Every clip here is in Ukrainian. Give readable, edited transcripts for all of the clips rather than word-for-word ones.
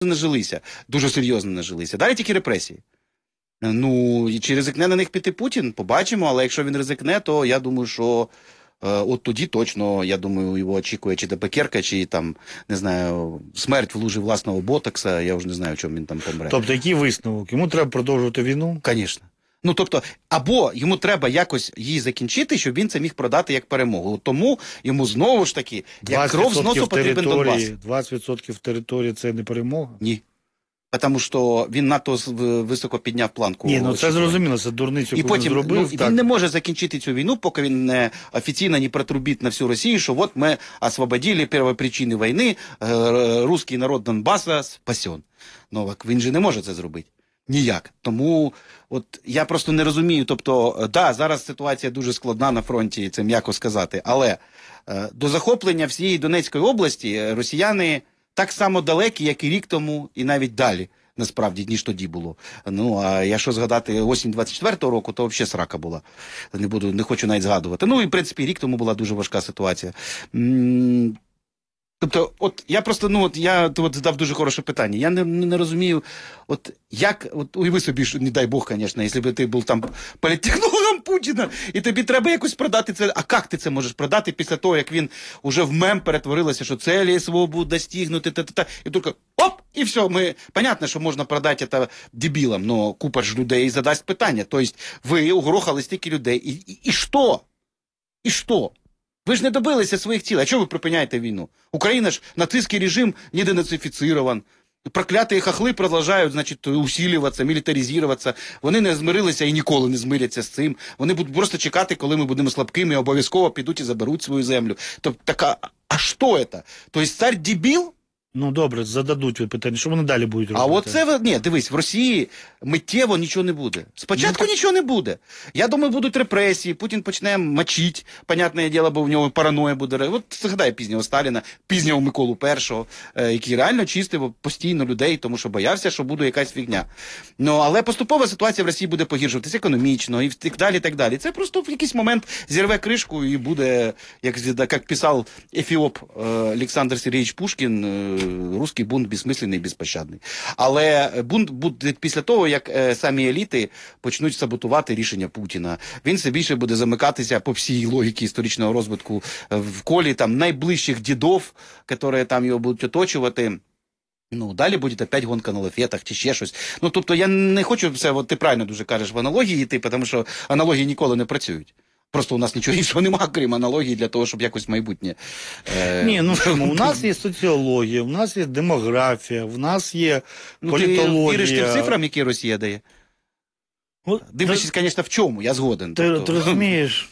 нажилися, дуже серйозно нажилися. Далі тільки репресії. Ну, і чи ризикне на них піти Путін, побачимо, але якщо він ризикне, то я думаю, що от тоді точно, я думаю, його очікує чи Пекерка, чи там, не знаю, смерть в лужі власного ботокса, я вже не знаю, в чому він там помре. Тобто, який висновок? Йому треба продовжувати війну? Звісно. Ну, тобто, або йому треба якось її закінчити, щоб він це міг продати як перемогу. Тому йому знову ж таки, як кров з носу потрібен Донбас. 20% території – це не перемога? Ні. Тому що він надто високо підняв планку. Ні, ну це зрозуміло, це дурницю, яку він зробив. Він не може закінчити цю війну, поки він не офіційно не протрубить на всю Росію, що от ми освободили первопричини війни, русський народ Донбаса спасен. Ну, він же не може це зробити. Ніяк. Тому от я просто не розумію, тобто, да, зараз ситуація дуже складна на фронті, це м'яко сказати, але до захоплення всієї Донецької області росіяни так само далекі, як і рік тому, і навіть далі, насправді, ніж тоді було. Ну, а якщо згадати осінь 24-го року, то взагалі срака була. Не хочу навіть згадувати. Ну, і, в принципі, рік тому була дуже важка ситуація. Тобто, от я просто, я задав дуже хороше питання. Я не розумію, от як, от уяви собі, що, не дай Бог, звісно, якщо б ти був там політтехнологом Путіна, і тобі треба якось продати це. А як ти це можеш продати після того, як він уже в мем перетворилося, що цілі свободу достигнути, і тільки оп, і все. Понятно, що можна продати це дебілам, але купа ж людей задасть питання. Тобто, ви угрохали стільки людей, і що? І що? Ви ж не добилися своїх цілей. А чого ви припиняєте війну? Україна ж, нацистський режим не денацифіцирован. Проклятые хохли продовжують, значить, усилюватися, мілітаризуватися. Вони не змирилися і ніколи не змиряться з цим. Вони будуть просто чекати, коли ми будемо слабкими, і обов'язково підуть і заберуть свою землю. Тобто, така, а що це? Тобто цар дебіл? Ну, добре, зададуть питання, що вони далі будуть робити? А от це, ні, дивись, в Росії миттєво нічого не буде. Спочатку нічого не буде. Я думаю, будуть репресії, Путін почне мочити, понятне діло, бо в нього параноя буде. От згадай пізнього Сталіна, пізнього Миколу І, який реально чистив постійно людей, тому що боявся, що буде якась фігня. Ну, але поступова ситуація в Росії буде погіршуватися економічно і так далі, і так далі. Це просто в якийсь момент зірве кришку і буде, як писав ефіоп Олександр Сергійович Пушкін, русський бунт безсмисленний і безпощадний. Але бунт буде після того, як самі еліти почнуть саботувати рішення Путіна. Він все більше буде замикатися по всій логіці історичного розвитку в колі там найближчих дідов, які там його будуть оточувати. Ну, далі буде опять гонка на лафетах чи ще щось. Ну, тобто я не хочу все, от ти правильно дуже кажеш, в аналогії йти, тому що аналогії ніколи не працюють. Просто у нас нічого іншого немає, крім аналогії, для того, щоб якось майбутнє. Ні, ну що, у нас є соціологія, у нас є демографія, у нас є політологія. Ти віриш тим цифрам, які Росія дає? Дивлячись, звісно, в чому, я згоден. Ти розумієш,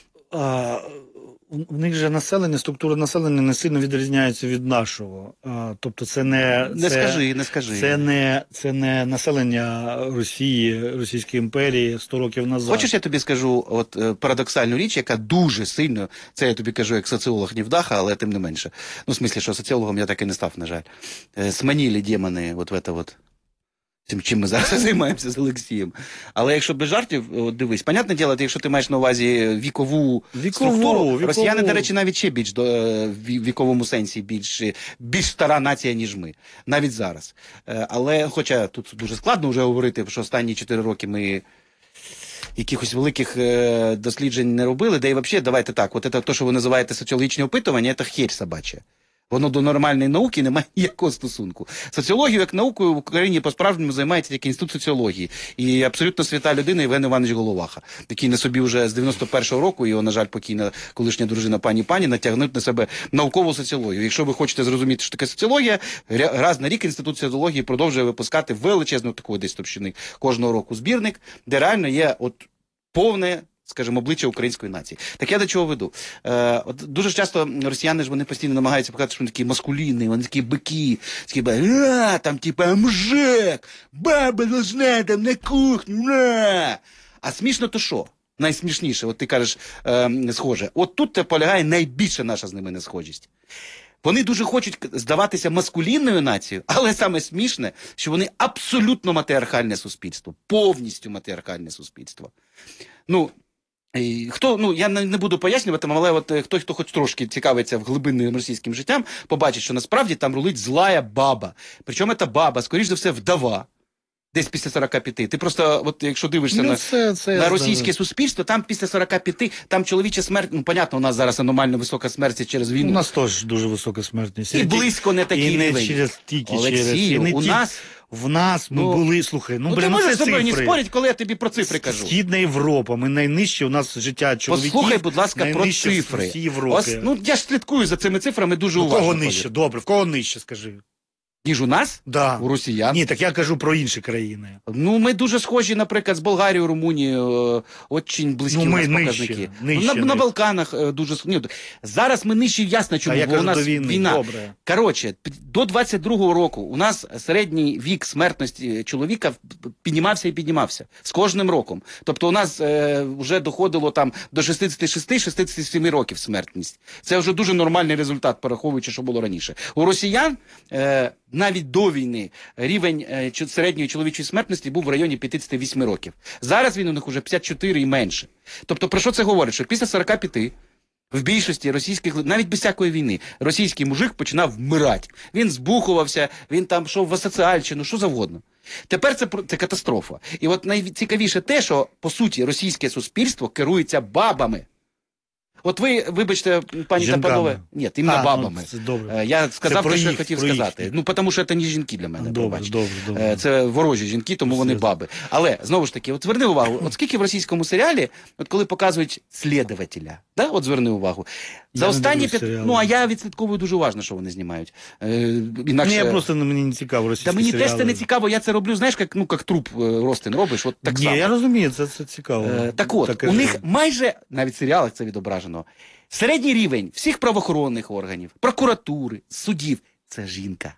в них же населення, структура населення не сильно відрізняється від нашого. Тобто це не... Не скажи. Це не населення Росії, Російської імперії 100 років назад. Хочеш, я тобі скажу от парадоксальну річ, яка дуже сильно, це я тобі кажу як соціолог невдаха, але тим не менше. Ну, в смислі, що соціологом я так і не став, на жаль. Сманили демони от в це от. Чим ми зараз займаємося з Олексієм. Але якщо без жартів, от дивись, понятне діло, якщо ти маєш на увазі вікову структуру, росіяни, до речі, навіть ще більш в віковому сенсі більш стара нація, ніж ми. Навіть зараз. Але, хоча тут дуже складно вже говорити, що останні 4 роки ми якихось великих досліджень не робили, де і взагалі, давайте так, от це те, що ви називаєте соціологічне опитування, це херь собача. Воно до нормальної науки не має ніякого стосунку. Соціологію як наукою в Україні по-справжньому займається тільки інститут соціології. І абсолютно свята людина Євген Іванович Головаха, який на собі вже з 91-го року, його, на жаль, покійна колишня дружина пані Паніна, тягнуть на себе наукову соціологію. Якщо ви хочете зрозуміти, що таке соціологія, раз на рік інститут соціології продовжує випускати величезну таку десь товщини кожного року збірник, де реально є от повне, скажімо, обличчя української нації. Так я до чого веду? От дуже часто росіяни ж вони постійно намагаються показати, що вони такі маскулінні, вони такі бики, такі там типа мужик, баба должна там на кухню, А смішно то що? Найсмішніше, от ти кажеш, схоже. От тут полягає найбільша наша з ними несхожість. Вони дуже хочуть здаватися маскулінною нацією, але саме смішне, що вони абсолютно матріархальне суспільство, повністю матріархальне суспільство. Ну, І хто, ну я не буду пояснювати, але от хто хоч трошки цікавиться в глибинним російським життям, побачить, що насправді там рулить злая баба. Причому ця баба, скоріш за все, вдова. Десь після 45. Ти просто, от якщо дивишся на російське суспільство, там після 45, там чоловіча смерть, ну, понятно, у нас зараз аномально висока смертність через війну. У нас теж дуже висока смертність. І близько не такий рівень. І не через тільки Олексію, через... у нас... В нас ми були, слухай, ну ти можеш з собою не спорити, коли я тобі про цифри кажу. Східна Європа, ми найнижче, у нас життя чоловіків. Послухай, будь ласка, про цифри. Ну, я ж слідкую за цими цифрами дуже уважно. У кого нижче? Добре, в кого нижче, скажи. Ніж у нас? Да. У росіян? Ні, так я кажу про інші країни. Ну, ми дуже схожі, наприклад, з Болгарією, Румунією, очень близькі у нас показники. На Балканах дуже схожі. Зараз ми нижчі, ясно, чому, бо у нас війна. Добре. Коротше, до 22-го року у нас середній вік смертності чоловіка піднімався і піднімався з кожним роком. Тобто у нас вже доходило там до 66-67 років смертність. Це вже дуже нормальний результат, пораховуючи, що було раніше. У росіян навіть до війни рівень середньої чоловічої смертності був в районі 58 років. Зараз він у них уже 54 і менше. Тобто про що це говорить? Що після 45 в більшості російських, навіть без всякої війни, російський мужик починав вмирати. Він збухувався, він там йшов в асоціальщину, що завгодно. Тепер це катастрофа. І от найцікавіше те, що, по суті, російське суспільство керується бабами. От ви, вибачте, пані та панове, ні, іменно бабами. Ну, я сказав те, що я хотів сказати. Ну, тому що це не жінки для мене. Добре. Це ворожі жінки, тому вони баби. Але, знову ж таки, от зверни увагу, от скільки в російському серіалі, от коли показують слідователя, да? От зверни увагу. За останні ну, а я відслідковую дуже уважно, що вони знімають. Інакше... я просто, мені не цікаво російські серіали. Та мені теж це не цікаво, я це роблю, знаєш, як труп Ростин робиш, от так само. Ні, я розумію, це цікаво. Так от, у них майже, навіть в серіалах це відображено, середній рівень всіх правоохоронних органів, прокуратури, судів – це жінка.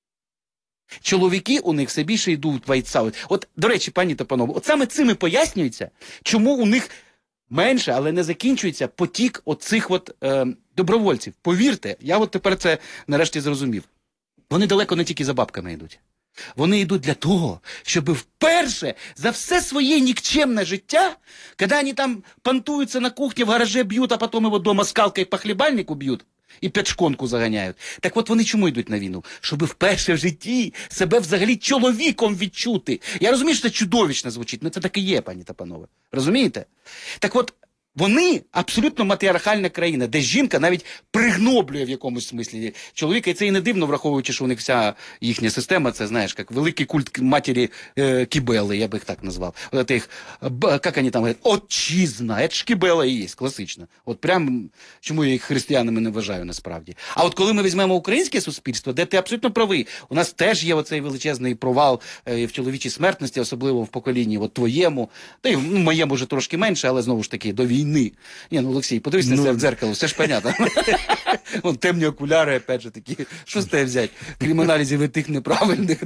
Чоловіки у них все більше йдуть вайтсаут. От, до речі, пані та панове, от саме цим і пояснюється, чому у них менше, але не закінчується потік оцих добровольців. Повірте, я от тепер це нарешті зрозумів. Вони далеко не тільки за бабками йдуть. Вони йдуть для того, щоб вперше за все своє нікчемне життя, коли вони там понтуються на кухні, в гараже б'ють, а потім його дома скалкою по хлібальнику б'ють і п'ячконку заганяють. Так от вони чому йдуть на війну? Щоб вперше в житті себе взагалі чоловіком відчути. Я розумію, що це чудовищно звучить, але це так і є, пані та панове. Розумієте? Так от, вони абсолютно матріархальна країна, де жінка навіть пригноблює в якомусь смислі чоловіка. І це і не дивно, враховуючи, що у них вся їхня система, це, знаєш, як великий культ матері Кібели, я би їх так назвав. От їх, як вони там говорять, отчизна, це ж Кібела і є, класично. От прям, чому я їх християнами не вважаю насправді. А от коли ми візьмемо українське суспільство, де ти абсолютно правий, у нас теж є оцей величезний провал в чоловічій смертності, особливо в поколінні от твоєму, та й моєму вже трошки менше, але знову ж таки до війни. Ні, ну, Олексій, подивись на себе в дзеркало, все ж понятно. Вон темні окуляри, опять же, такі, що з тебе взяти? Крім аналізів і тих неправильних.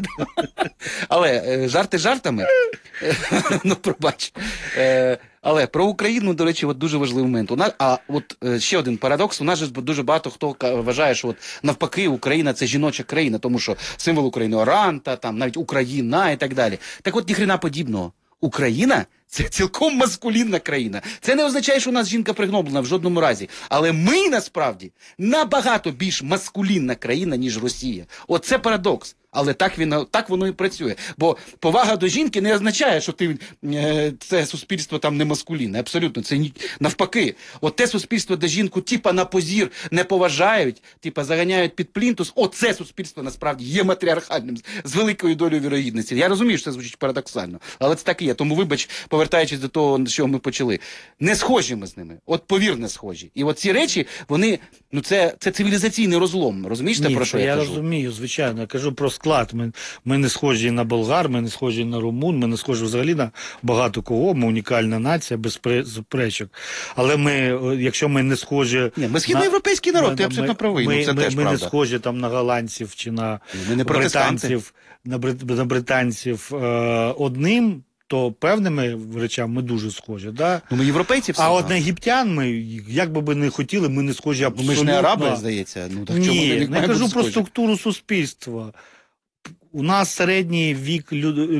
Але жарти жартами, ну, пробач. Але про Україну, до речі, от дуже важливий момент. А от ще один парадокс, у нас же дуже багато хто вважає, що от навпаки Україна – це жіноча країна, тому що символ України – оранта, там навіть Україна і так далі. Так от ніхрена подібного. Україна – це цілком маскулінна країна. Це не означає, що у нас жінка пригноблена в жодному разі. Але ми, насправді, набагато більш маскулінна країна, ніж Росія. Оце парадокс. Але так воно і працює. Бо повага до жінки не означає, що це суспільство там не маскулінне. Абсолютно. Це навпаки. От те суспільство, де жінку типа на позір не поважають, типа заганяють під плінтус, оце суспільство насправді є матріархальним, з великою долею вірогідності. Я розумію, що це звучить парадоксально. Але це так і є. Тому, вибач, повертаючись до того, з чого ми почали. Не схожі ми з ними. От повір, не схожі. І от ці речі, вони, ну це цивілізаційний розлом. Розумієш, про що я кажу? Я розумію, звичайно. Я кажу про склад. Ми не схожі на болгар, ми не схожі на румун, ми не схожі взагалі на багато кого. Ми унікальна нація, без суперечок. Але якщо ми не схожі... Ні, ми східноєвропейський народ, ти абсолютно правий. Ми не схожі там на голландців чи на британців одним, то певними речами ми дуже схожі. Да? Ну, ми європейці всі. А от на єгиптян ми, як би не хотіли, ми не схожі абсолютно. Ми ж не араби, здається. Ну, так ні, чому я кажу про структуру суспільства. У нас середній вік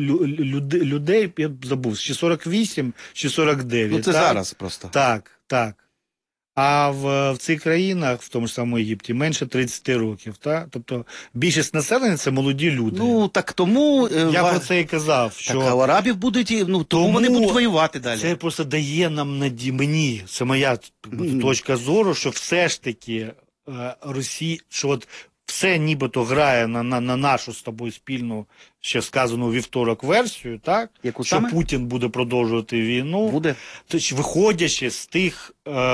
людей, я забув, чи 48, чи 49. Ну це так? зараз просто. Так, так. А в цих країнах, в тому ж самому Єгипті, менше 30 років. Так? Тобто більшість населення – це молоді люди. Ну так тому... Я про це і казав, що... Так, а у арабів будуть, ну тому вони будуть воювати далі. Це просто дає нам мені, це моя точка зору, що все ж таки Росія, що от все нібито грає на нашу з тобою спільну, ще сказану у вівторок версію, так? Яку що саме? Путін буде продовжувати війну. Буде. Тобто, виходячи з тих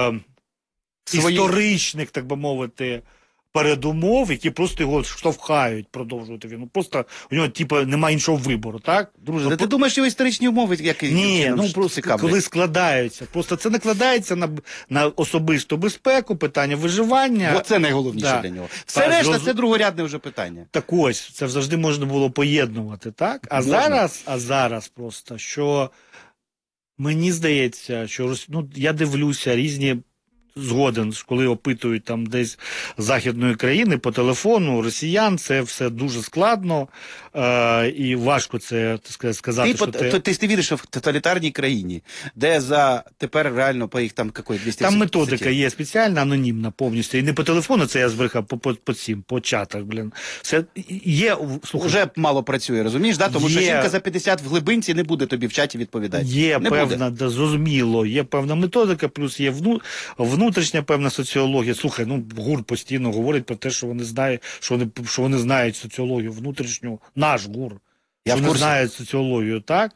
історичних, так би мовити, передумов, які просто його штовхають продовжувати війну. Просто у нього, типу, немає іншого вибору, так? Друже, ти думаєш, що історичні умови, які Ні, ну просто коли складаються. Просто це накладається на особисту безпеку, питання виживання. Оце найголовніше для нього. Все решта це другорядне вже питання. Так ось, це завжди можна було поєднувати, так? А зараз просто, що мені здається, що я дивлюся різні згоден, коли опитують там десь західної країни по телефону росіян, це все дуже складно і важко це сказати. Ти віриш, що в тоталітарній країні, де за тепер реально по їх там якої 200 там методика є спеціальна, анонімна повністю. І не по телефону, це я збрехав, по чатах, блін. Це є, слухай, уже мало працює, розумієш, да? Тому що жінка за 50 в глибинці не буде тобі в чаті відповідати. Є певна, зрозуміло, є певна методика, плюс є внутрішня певна соціологія. Слухай, ГУР постійно говорить про те, що вони знають, що вони знають соціологію внутрішню, наш ГУР, що вони знають соціологію, так?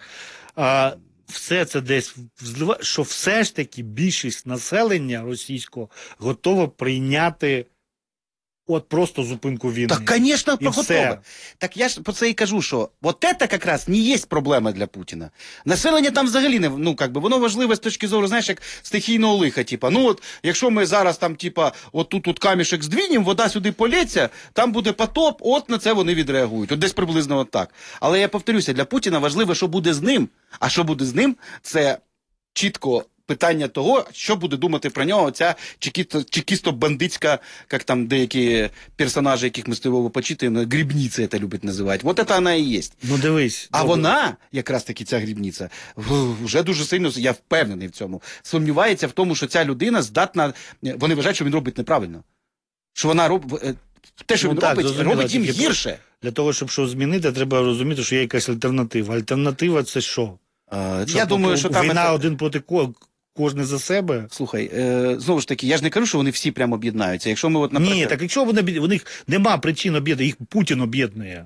Все це десь що все ж таки більшість населення російського готова прийняти от просто зупинку війни. Так, звісно, готове. Так я ж про це і кажу, що от це якраз не є проблема для Путіна. Населення там взагалі не, воно важливе з точки зору, знаєш, як стихійного лиха, якщо ми зараз там, от тут камішек здвинемо, вода сюди полється, там буде потоп, от на це вони відреагують. От десь приблизно от так. Але я повторюся, для Путіна важливо, що буде з ним, а що буде з ним, це чітко питання того, що буде думати про нього ця чекісто-бандитська, як там деякі персонажі, яких ми з тобою почитуємо, грібниця це любить називати. От це вона і є. Ну дивись. А вона, якраз таки ця грібниця, вже дуже сильно, я впевнений в цьому, сумнівається в тому, що ця людина здатна, вони вважають, що він робить неправильно. Що вона робить, те, що він робить їм гірше. Для того, щоб щось змінити, треба розуміти, що є якась альтернатива. Альтернатива – це що? Я думаю, що там... Війна один проти кожен за себе. Слухай, знову ж таки, я ж не кажу, що вони всі прямо об'єднаються. Якщо ми от, наприклад... Ні, так якщо у них нема причин об'єднати, їх Путін об'єднує.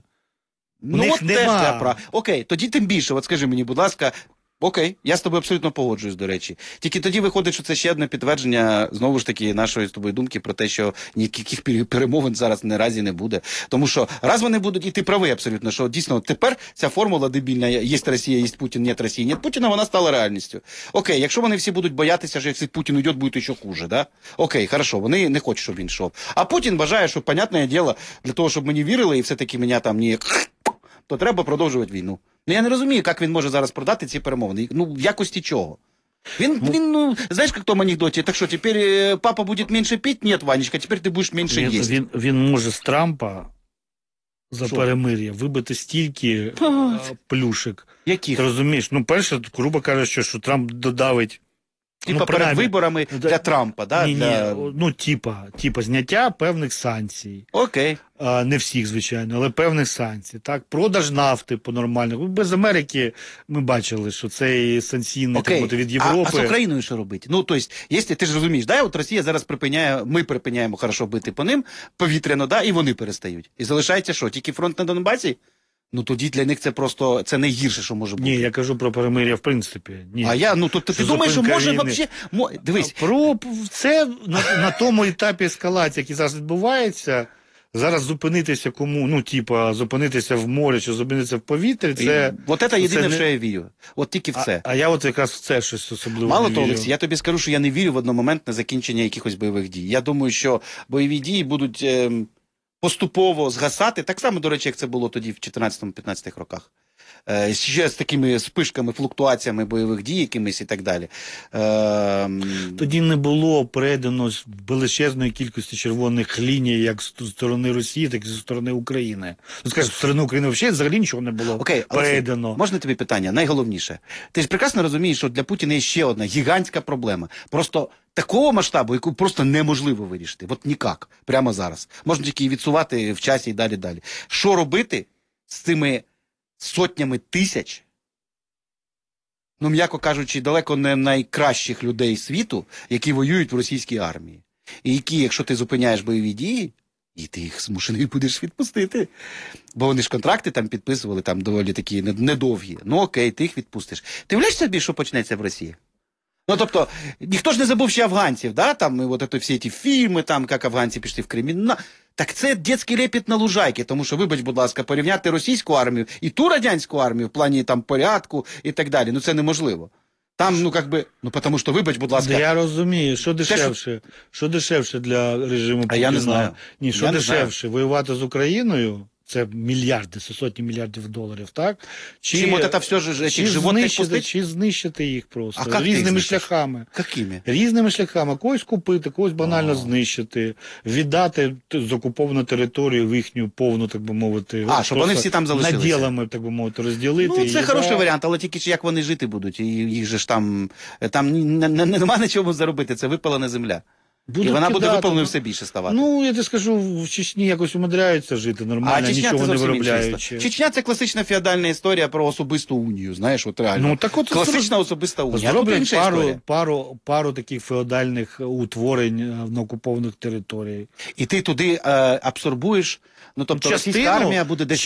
Окей, тоді тим більше, от скажи мені, будь ласка, окей, я з тобою абсолютно погоджуюсь, до речі. Тільки тоді виходить, що це ще одне підтвердження, знову ж таки, нашої з тобою думки про те, що ніяких перемовин зараз наразі не буде. Тому що раз вони будуть, і ти правий абсолютно, що дійсно тепер ця формула дебільна, є Росія, є Путін, нет Росії, нет Путіна, вона стала реальністю. Окей, якщо вони всі будуть боятися, що якщо Путін уйде, буде ще хуже, да? Окей, хорошо, вони не хочуть, щоб він йшов. А Путін вважає, що, понятне діло, для того, щоб мені вірили, і все-таки мене там не... то треба продовжувати війну. Я не розумію, як він може зараз продати ці перемовини. В якості чого? Він, знаєш, як в тому анекдоті, так що, тепер папа буде менше пити? Ні, Ванечка, тепер ти будеш менше їсти. Він може з Трампа за перемир'я вибити стільки плюшек. Яких? Ти розумієш? Перше, грубо кажучи, що Трамп додавить перед виборами для Трампа, да? Типа зняття певних санкцій. Окей. Не всіх, звичайно, але певних санкцій. Так, продаж нафти по-нормальному. Без Америки ми бачили, що цей санкційний від Європи. А з Україною що робити? Тобто, якщо ти ж розумієш, от Росія зараз ми припиняємо хорошо бити по ним, повітряно, і вони перестають. І залишається що? Тільки фронт на Донбасі? Тоді для них це найгірше, що може бути. Ні, я кажу про перемир'я в принципі. Ні. Ти думаєш, що може взагалі... Дивись. Про це на тому етапі ескалації, який зараз відбувається, зараз зупинитися зупинитися в морі чи зупинитися в повітрі, це... Це єдине, в що я вірю. От тільки в це. А я якраз в це щось особливо Мало не того, вірю. Олексій, я тобі скажу, що я не вірю в одномоментне закінчення якихось бойових дій. Я думаю, що бойові дії будуть... поступово згасати, так само, до речі, як це було тоді в 14-15 роках. ще з такими спишками, флуктуаціями бойових дій якимись і так далі. Тоді не було передано величезної кількості червоних ліній як з сторони Росії, так і зі сторони України. Ну, скажімо, з сторони України взагалі нічого не було Окей, передано. Олексій, можна тобі питання? Найголовніше. Ти ж прекрасно розумієш, що для Путіна є ще одна гігантська проблема. Просто такого масштабу, яку просто неможливо вирішити. От ніяк. Прямо зараз. Можна тільки її відсувати в часі і далі. Що робити з цими сотнями тисяч, ну, м'яко кажучи, далеко не найкращих людей світу, які воюють в російській армії. І які, якщо ти зупиняєш бойові дії, і ти їх змушений будеш відпустити. Бо вони ж контракти там підписували, там доволі такі недовгі. Ну окей, ти їх відпустиш. Ти уявляєш собі, що почнеться в Росії? Ну, тобто, ніхто ж не забув ще афганців, да? Там, і от всі ці фільми, там, як афганці пішли в Кримін. Так це дитячий репіт на лужайки, тому що, вибач, будь ласка, порівняти російську армію і ту радянську армію в плані там порядку і так далі. Ну, це неможливо. Там, ну, як би, ну, тому що, вибач, будь ласка. Я розумію, що дешевше? Що дешевше для режиму Путіна? А я не знаю. Ні, що дешевше? Воювати з Україною? Це мільярди, це сотні мільярдів доларів, так? Чим от це все ж цих животних пустити? Чи знищити їх просто? А різними шляхами. Якими? Різними шляхами. Когось купити, когось банально знищити, віддати з окуповану територію в їхню повну, так би мовити. Щоб вони всі там залишилися. Наділами, так би мовити, розділити. Ну, це хороший варіант, але тільки як вони жити будуть. І їх же ж там нема на чому заробити, це випалена земля. І вона буде випаленою все більше ставати. Ну, я тобі скажу, в Чечні якось умудряються жити нормально, нічого не виробляючи. Чечня – це класична феодальна історія про особисту унію, знаєш, от реально. Ну, так от класична особиста унія. Зроблять пару таких феодальних утворень на окупованих територіях. І ти туди абсорбуєш, ну, тобто російська армія буде десь...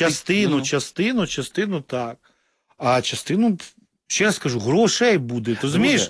Частину так. А частину... Ще раз кажу, грошей буде. Ти розумієш,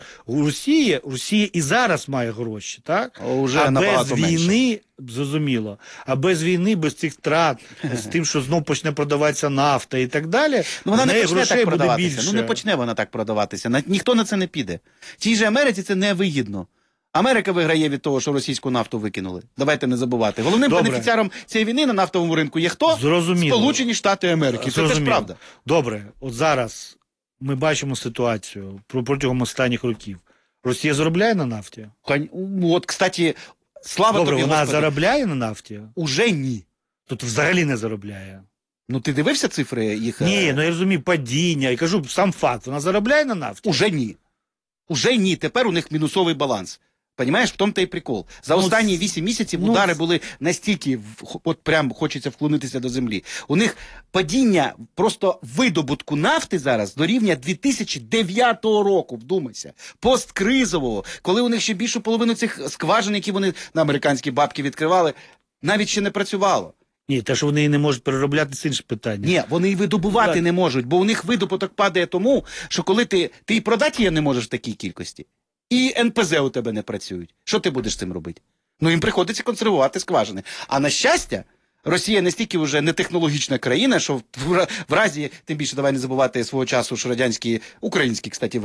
Росія і зараз має гроші, так? А без війни, зрозуміло, а без війни, без цих втрат, з тим, що знов почне продаватися нафта і так далі, ну, вона не почне так продаватися. Більше. Ну, не почне вона так продаватися. Ніхто на це не піде. Тій же Америці це не вигідно. Америка виграє від того, що російську нафту викинули. Давайте не забувати. Головним бенефіціаром цієї війни на нафтовому ринку є хто? Зрозуміло. Сполучені Штати Америки. Це теж правда. Добре, от зараз ми бачимо ситуацію протягом останніх років. Росія заробляє на нафті? От, кстати, слава тобі, вона Господи. Заробляє на нафті? Уже ні. Тут взагалі не заробляє. Ну, ти дивився цифри їх? Ні, ну я розумію, падіння. І кажу, сам факт, вона заробляє на нафті? Уже ні. Уже ні. Тепер у них мінусовий баланс. Понімаєш, в тому та й прикол. За останні 8 місяців удари були настільки, от прям хочеться вклонитися до землі. У них падіння просто видобутку нафти зараз до рівня 2009 року, вдумайся. Посткризового, коли у них ще більшу половину цих скважин, які вони на американські бабки відкривали, навіть ще не працювало. Ні, те, що вони її не можуть переробляти, це інше питання. Ні, вони і видобувати не можуть, бо у них видобуток падає тому, що коли ти і продати її не можеш в такій кількості, і НПЗ у тебе не працюють. Що ти будеш з цим робити? Ну, їм приходиться консервувати скважини. А на щастя, Росія настільки вже не технологічна країна, що в разі, тим більше, давай не забувати свого часу, що радянські, українські, кстати,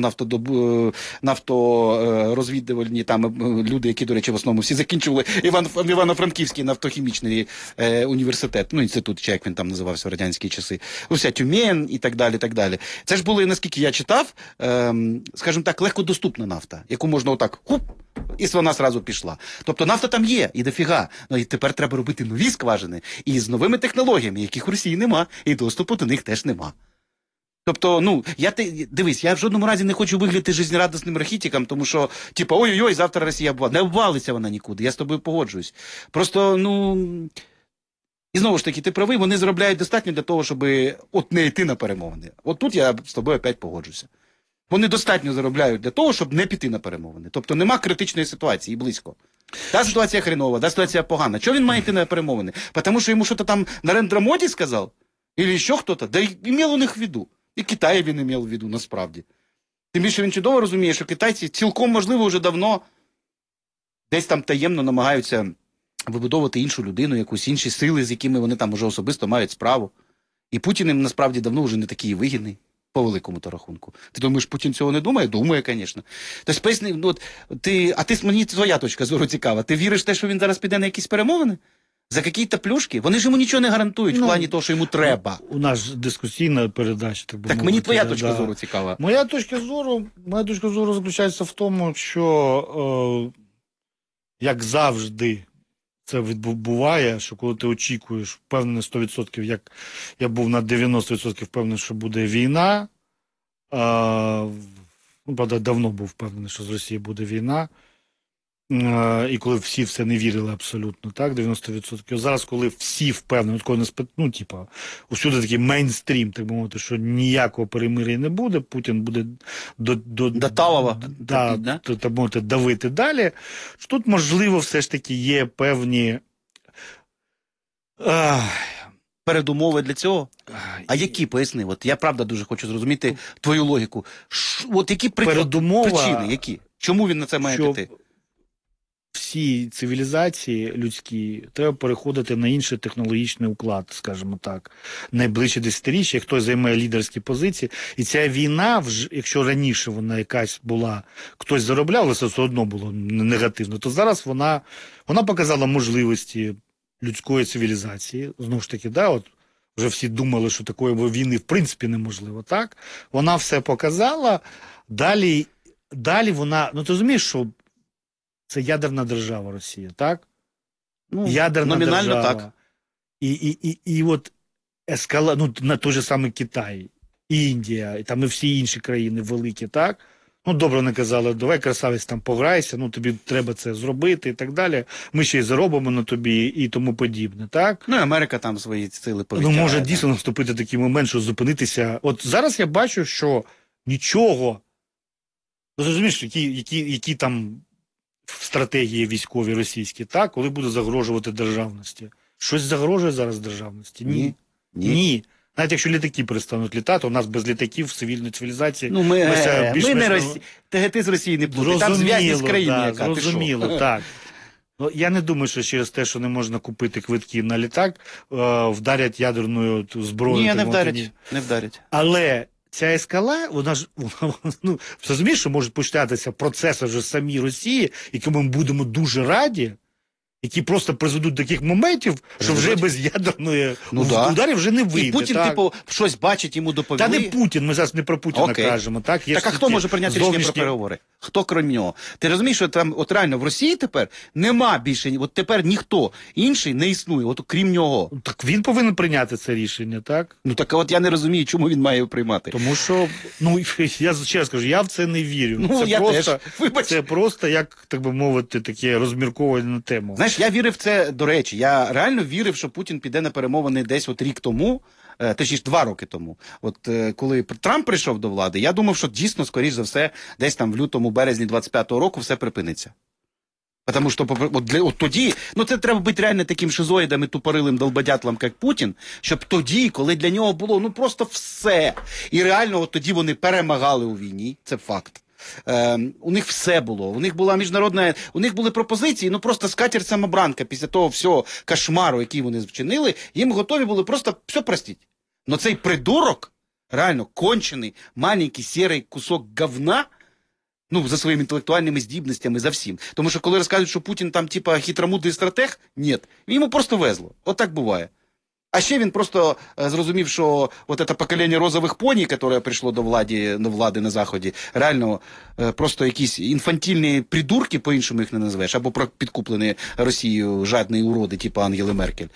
нафторозвідувальні там люди, які, до речі, в основному всі закінчували Івано-Франківський нафтохімічний університет, ну, інститут, чи як він там називався в радянські часи, вся Тюмень і так далі, так далі. Це ж були, наскільки я читав, скажімо так, легкодоступна нафта, яку можна отак, і вона зразу пішла. Тобто нафта там є, і дофіга. Ну, і тепер треба робити нові скважини, і з новими технологіями, яких в Росії нема, і доступу до них теж нема. Тобто, ну, дивись, я в жодному разі не хочу виглядати жизнерадісним рахітиком, тому що, типу, ой-ой-ой, завтра Росія була. Не обвалиться вона нікуди, я з тобою погоджуюсь. Просто, ну, і знову ж таки, ти правий, вони заробляють достатньо для того, щоб от не йти на перемовини. От тут я з тобою опять погоджуся. Вони достатньо заробляють для того, щоб не піти на перемовини. Тобто нема критичної ситуації, близько. Та ситуація хренова, та ситуація погана. Чого він має йти на перемовини? Тому що йому щось там Нарендра Моді сказав? Или ще хто-то? Да й мав у них в виду. І Китай він мав в виду, насправді. Тим більше він чудово розуміє, що китайці цілком, можливо, вже давно десь там таємно намагаються вибудовувати іншу людину, якусь інші сили, з якими вони там уже особисто мають справу. І Путін їм, насправді, давно вже не такий вигідний. По великому-то рахунку. Ти думаєш, Путін цього не думає? Думає, звісно. Тобто, поясни, ну, мені твоя точка зору цікава. Ти віриш в те, що він зараз піде на якісь перемовини? За якісь плюшки? Вони ж йому нічого не гарантують в плані того, що йому треба. У нас ж дискусійна передача, так би Так мовити. мені твоя точка зору цікава. Моя точка зору заключається в тому, що, як завжди, це відбуває, що коли ти очікуєш, впевнений 100%, як я був на 90% впевнений, що буде війна, правда, давно був впевнений, що з Росією буде війна, і коли всі в це не вірили абсолютно, так, 90%. Зараз, коли всі впевнені, усюди такий мейнстрім, так би мовити, що ніякого перемир'я не буде, Путін буде до Талова, так мовити, давити далі, що тут, можливо, все ж таки є певні передумови для цього? А які, поясни? От я правда дуже хочу зрозуміти твою логіку. От які причини, які? Чому він на це має піти? Всі цивілізації людські треба переходити на інший технологічний уклад, скажімо так, найближче десятиріччя, хтось займає лідерські позиції. І ця війна, якщо раніше вона якась була, хтось заробляв, але це все одно було негативно, то зараз вона показала можливості людської цивілізації. Знову ж таки, вже всі думали, що такої війни в принципі неможливо, так? Вона все показала, далі вона, ти розумієш, що це ядерна держава Росія, так? Ядерна номінально держава. Так. І от на той же самий Китай, Індія, і всі інші країни великі, так? Добре, не казали, давай, красавець, там пограйся, тобі треба це зробити і так далі. Ми ще й заробимо на тобі і тому подібне, так? І Америка там свої сили повітряє. Може дійсно наступити такий момент, що зупинитися. От зараз я бачу, що нічого, розумієш, які там стратегії військові російські, так, коли буде загрожувати державності. Щось загрожує зараз державності? Ні. Навіть якщо літаки перестануть літати, у нас без літаків в цивільній цивілізації... ми не Росія. ТГТ з Росії не плутать. Там зв'язь з країною, яка. Зрозуміло, так. Я не думаю, що через те, що не можна купити квитки на літак, вдарять ядерною зброєю. Ні, не вдарять. Але ця ескала, вона ж, розумієш, що можуть початися процеси вже самі Росії, які ми будемо дуже раді, які просто призведуть до таких моментів, що вже без ядерної ударів вже не вийде. І Путін, щось бачить, йому доповіли. Та не Путін, ми зараз не про Путіна кажемо. Так, а хто може прийняти рішення про переговори? Хто крім нього? Ти розумієш, що там от реально в Росії тепер нема більше, от тепер ніхто інший не існує, от крім нього. Так він повинен прийняти це рішення, так? Так от я не розумію, чому він має його приймати. Тому що, я ще раз кажу, я в це не вірю. Це просто, як, так би мовити, таке розмірковане на тему. Знаєш, я вірив в це, до речі, я реально вірив, що Путін піде на перемовини десь рік тому, точніше 2 роки тому. Коли Трамп прийшов до влади, я думав, що дійсно, скоріш за все, десь там в лютому, березні 25-го року все припиниться. Тому що от тоді, це треба бути реально таким шизоїдом і тупорилим долбодятлом, як Путін, щоб тоді, коли для нього було просто все. І реально тоді вони перемагали у війні, це факт. У них все було, у них була міжнародна, у них були пропозиції, просто скатерть-самобранка після того всього кошмару, який вони вчинили, їм готові були просто все простити. Но цей придурок, реально кончений, маленький, сірий кусок говна, за своїми інтелектуальними здібностями, за всім. Тому що коли розказують, що Путін там хитромудрий стратег, ні, йому просто везло. От так буває. А ще він просто зрозумів, що це покоління розових поні, яке прийшло до влади на Заході, реально просто якісь інфантильні придурки, по-іншому їх не називаєш, або підкуплені Росією жадні уроди, типу Ангели Меркель.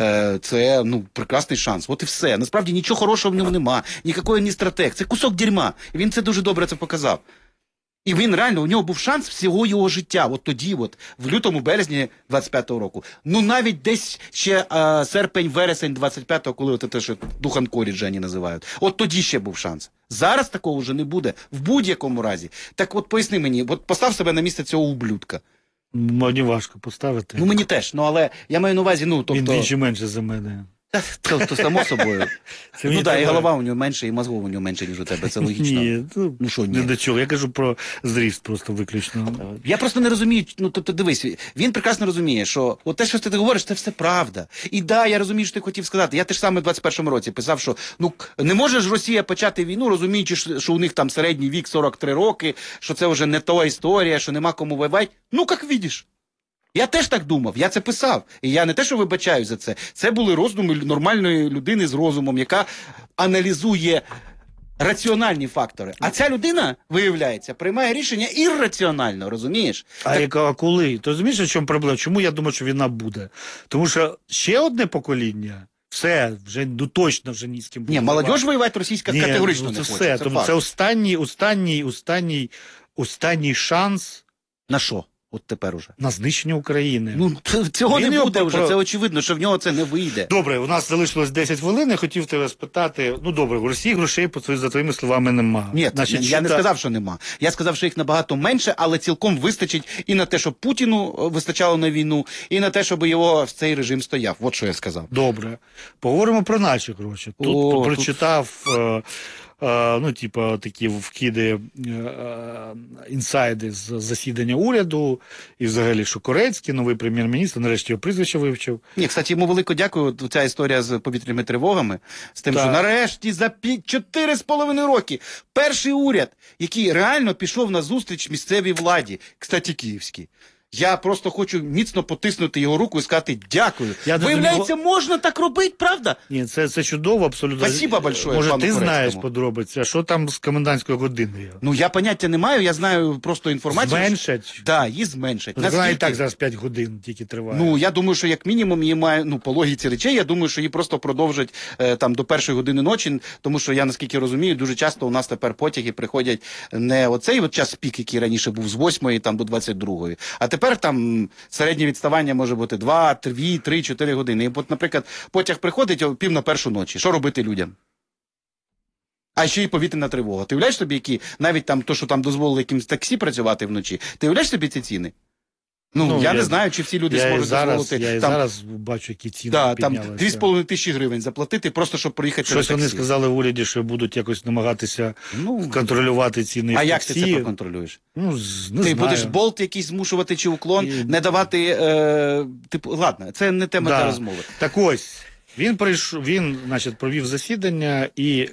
Це, прекрасний шанс. От і все. Насправді нічого хорошого в ньому нема, ніякої ні стратег. Це кусок дерьма. І він це дуже добре це показав. І він реально, у нього був шанс всього його життя. От тоді, в лютому-березні 25-го року. Навіть десь ще серпень-вересень 25-го, коли те, що Духан Коліджані називають. От тоді ще був шанс. Зараз такого вже не буде. В будь-якому разі. Так поясни мені, постав себе на місце цього ублюдка. Мені важко поставити. Мені теж, але я маю на увазі, Він двічі менше за мене. То само собою. І голова у нього менше, і мозгов у нього менше, ніж у тебе. Це логічно. Ні, не до чого. Я кажу про зріст просто виключно. Я просто не розумію, дивись, він прекрасно розуміє, що те, що ти говориш, це все правда. І я розумію, що ти хотів сказати. Я теж саме в 21-му році писав, що не може ж Росія почати війну, розуміючи, що у них там середній вік 43 роки, що це вже не та історія, що нема кому воювати. Як видиш. Я теж так думав, я це писав. І я не те, що вибачаю за це. Це були роздуми нормальної людини з розумом, яка аналізує раціональні фактори. А ця людина, виявляється, приймає рішення ірраціонально, розумієш? А коли? Ти розумієш, в чому проблема? Чому я думаю, що війна буде? Тому що ще одне покоління, все, вже ну, точно вже ні з ким буде. Ні, молодь воювати російська категорично це не все. хоче. Тому це останній шанс На що? От тепер уже. на знищення України. Ну, цього Він не його буде вже, про- це очевидно, що в нього це не вийде. Добре, у нас залишилось 10 хвилин, я хотів тебе спитати, ну добре, у Росії грошей, за твоїми словами, нема. Ні, Значить, я не що сказав, що нема. Я сказав, що їх набагато менше, але цілком вистачить і на те, щоб Путіну вистачало на війну, і на те, щоб його в цей режим стояв. От що я сказав. Добре. Поговоримо про наші гроші. Тут О, прочитав, ну, типа, такі вкиди, інсайди з засідання уряду, і взагалі Шукурецький, новий прем'єр-міністр, нарешті його прізвище вивчив. Ні, кстати, йому велико дякую. Ця історія з повітряними тривогами, з тим, Так. що нарешті за 4,5 роки перший уряд, який реально пішов на зустріч місцевій владі, кстати, київській. Я просто хочу міцно потиснути його руку і сказати дякую. Я до Виявляється, можна так робити, правда? Ні, це чудово, абсолютно. Спасибо большое Може, пану ти знаєш Корецькому. подробиці, а що там з комендантською годиною? Ну, я поняття не маю, я знаю просто інформацію. Зменшать? Да, її зменшать. Вона і Наскільки? так зараз 5 годин тільки триває. Ну, я думаю, що як мінімум її має, ну, по логіці речей, я думаю, що її просто продовжать там до 1:00 ночі, тому що я, наскільки розумію, дуже часто у нас тепер потяги приходять не оцей от час пік, який раніше був з 8 там, до 22, а тепер там середнє відставання може бути 2, 2, 3, 4 години. І от, наприклад, потяг приходить о 1:30 ночі. Що робити людям? А ще й повітряна тривога. Ти уявляєш собі, які, навіть там то, що там дозволили якимсь таксі працювати вночі, ти уявляєш собі ці ціни? Ну, я не знаю, чи всі люди зможуть дозволити. Я і там, зараз бачу, які ціни да, там піднялися. 2,5 тисячі гривень заплатити, просто щоб проїхати через Щось вони таксі. сказали в уряді, що будуть якось намагатися Ну, контролювати ціни. а в як таксі. ти це проконтролюєш? Ну, не Ти знаю. будеш болт якийсь змушувати чи уклон, І- не давати, типу, ладно, це не тема Да. для розмови. Так ось, він, значить, провів засідання, і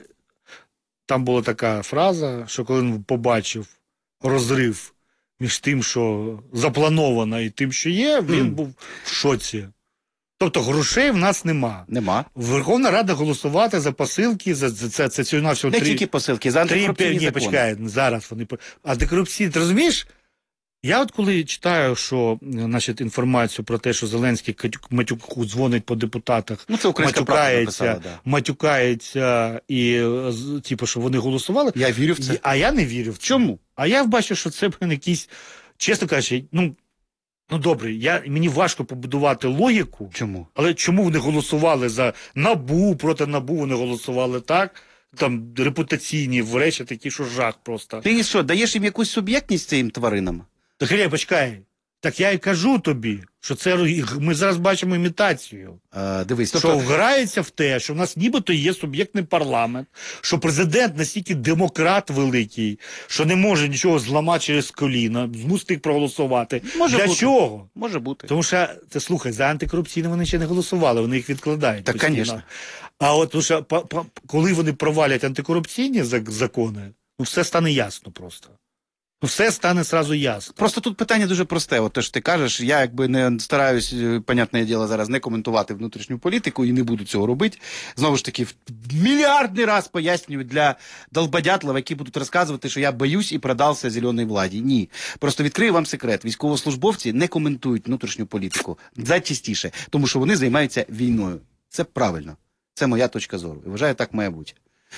там була така фраза, що коли він побачив розрив між тим, що заплановано, і тим, що є, він був в шоці. Тобто грошей в нас нема. Нема. Верховна Рада голосувати за посилки, це всього на всього Не тільки посилки, за антикорупційні закони. почекай, зараз вони антикорупційні. Ти розумієш? Я от коли читаю, що, значить, інформацію про те, що Зеленський матюку дзвонить по депутатах, Ну, це українська правда написала, да. матюкається і, типу, що вони голосували. Я вірю в це. А я не вірю в це. Чому? А я бачу, що це якийсь, чесно кажучи, ну добре, мені важко побудувати логіку, Чому? але чому вони голосували за НАБУ, проти НАБУ вони голосували так? Там репутаційні речі такі, що жах просто. Ти що, даєш їм якусь суб'єктність цим тваринам? Так, Ілля, почекай. Так я і кажу тобі, що це ми зараз бачимо імітацію. Дивись, Що вграється в те, що в нас нібито є суб'єктний парламент, що президент настільки демократ великий, що не може нічого зламати через коліна, змусити їх проголосувати. Може Для бути. чого? Може бути. Тому що, ти слухай, за антикорупційне вони ще не голосували, вони їх відкладають. Так, постійно. звісно. А от тому що, коли вони провалять антикорупційні закони, ну все стане ясно просто. Ну все стане сразу ясно. Просто тут питання дуже просте. От те, що ти кажеш, я якби не стараюсь, понятне діло, зараз не коментувати внутрішню політику і не буду цього робити. Знову ж таки, в мільярдний раз пояснюю для долбодятлів, які будуть розказувати, що я боюсь і продався зеленій владі. Ні. Просто відкрию вам секрет. Військовослужбовці не коментують внутрішню політику. Зачастіше. Тому що вони займаються війною. Це правильно. Це моя точка зору. І вважаю, так має бути.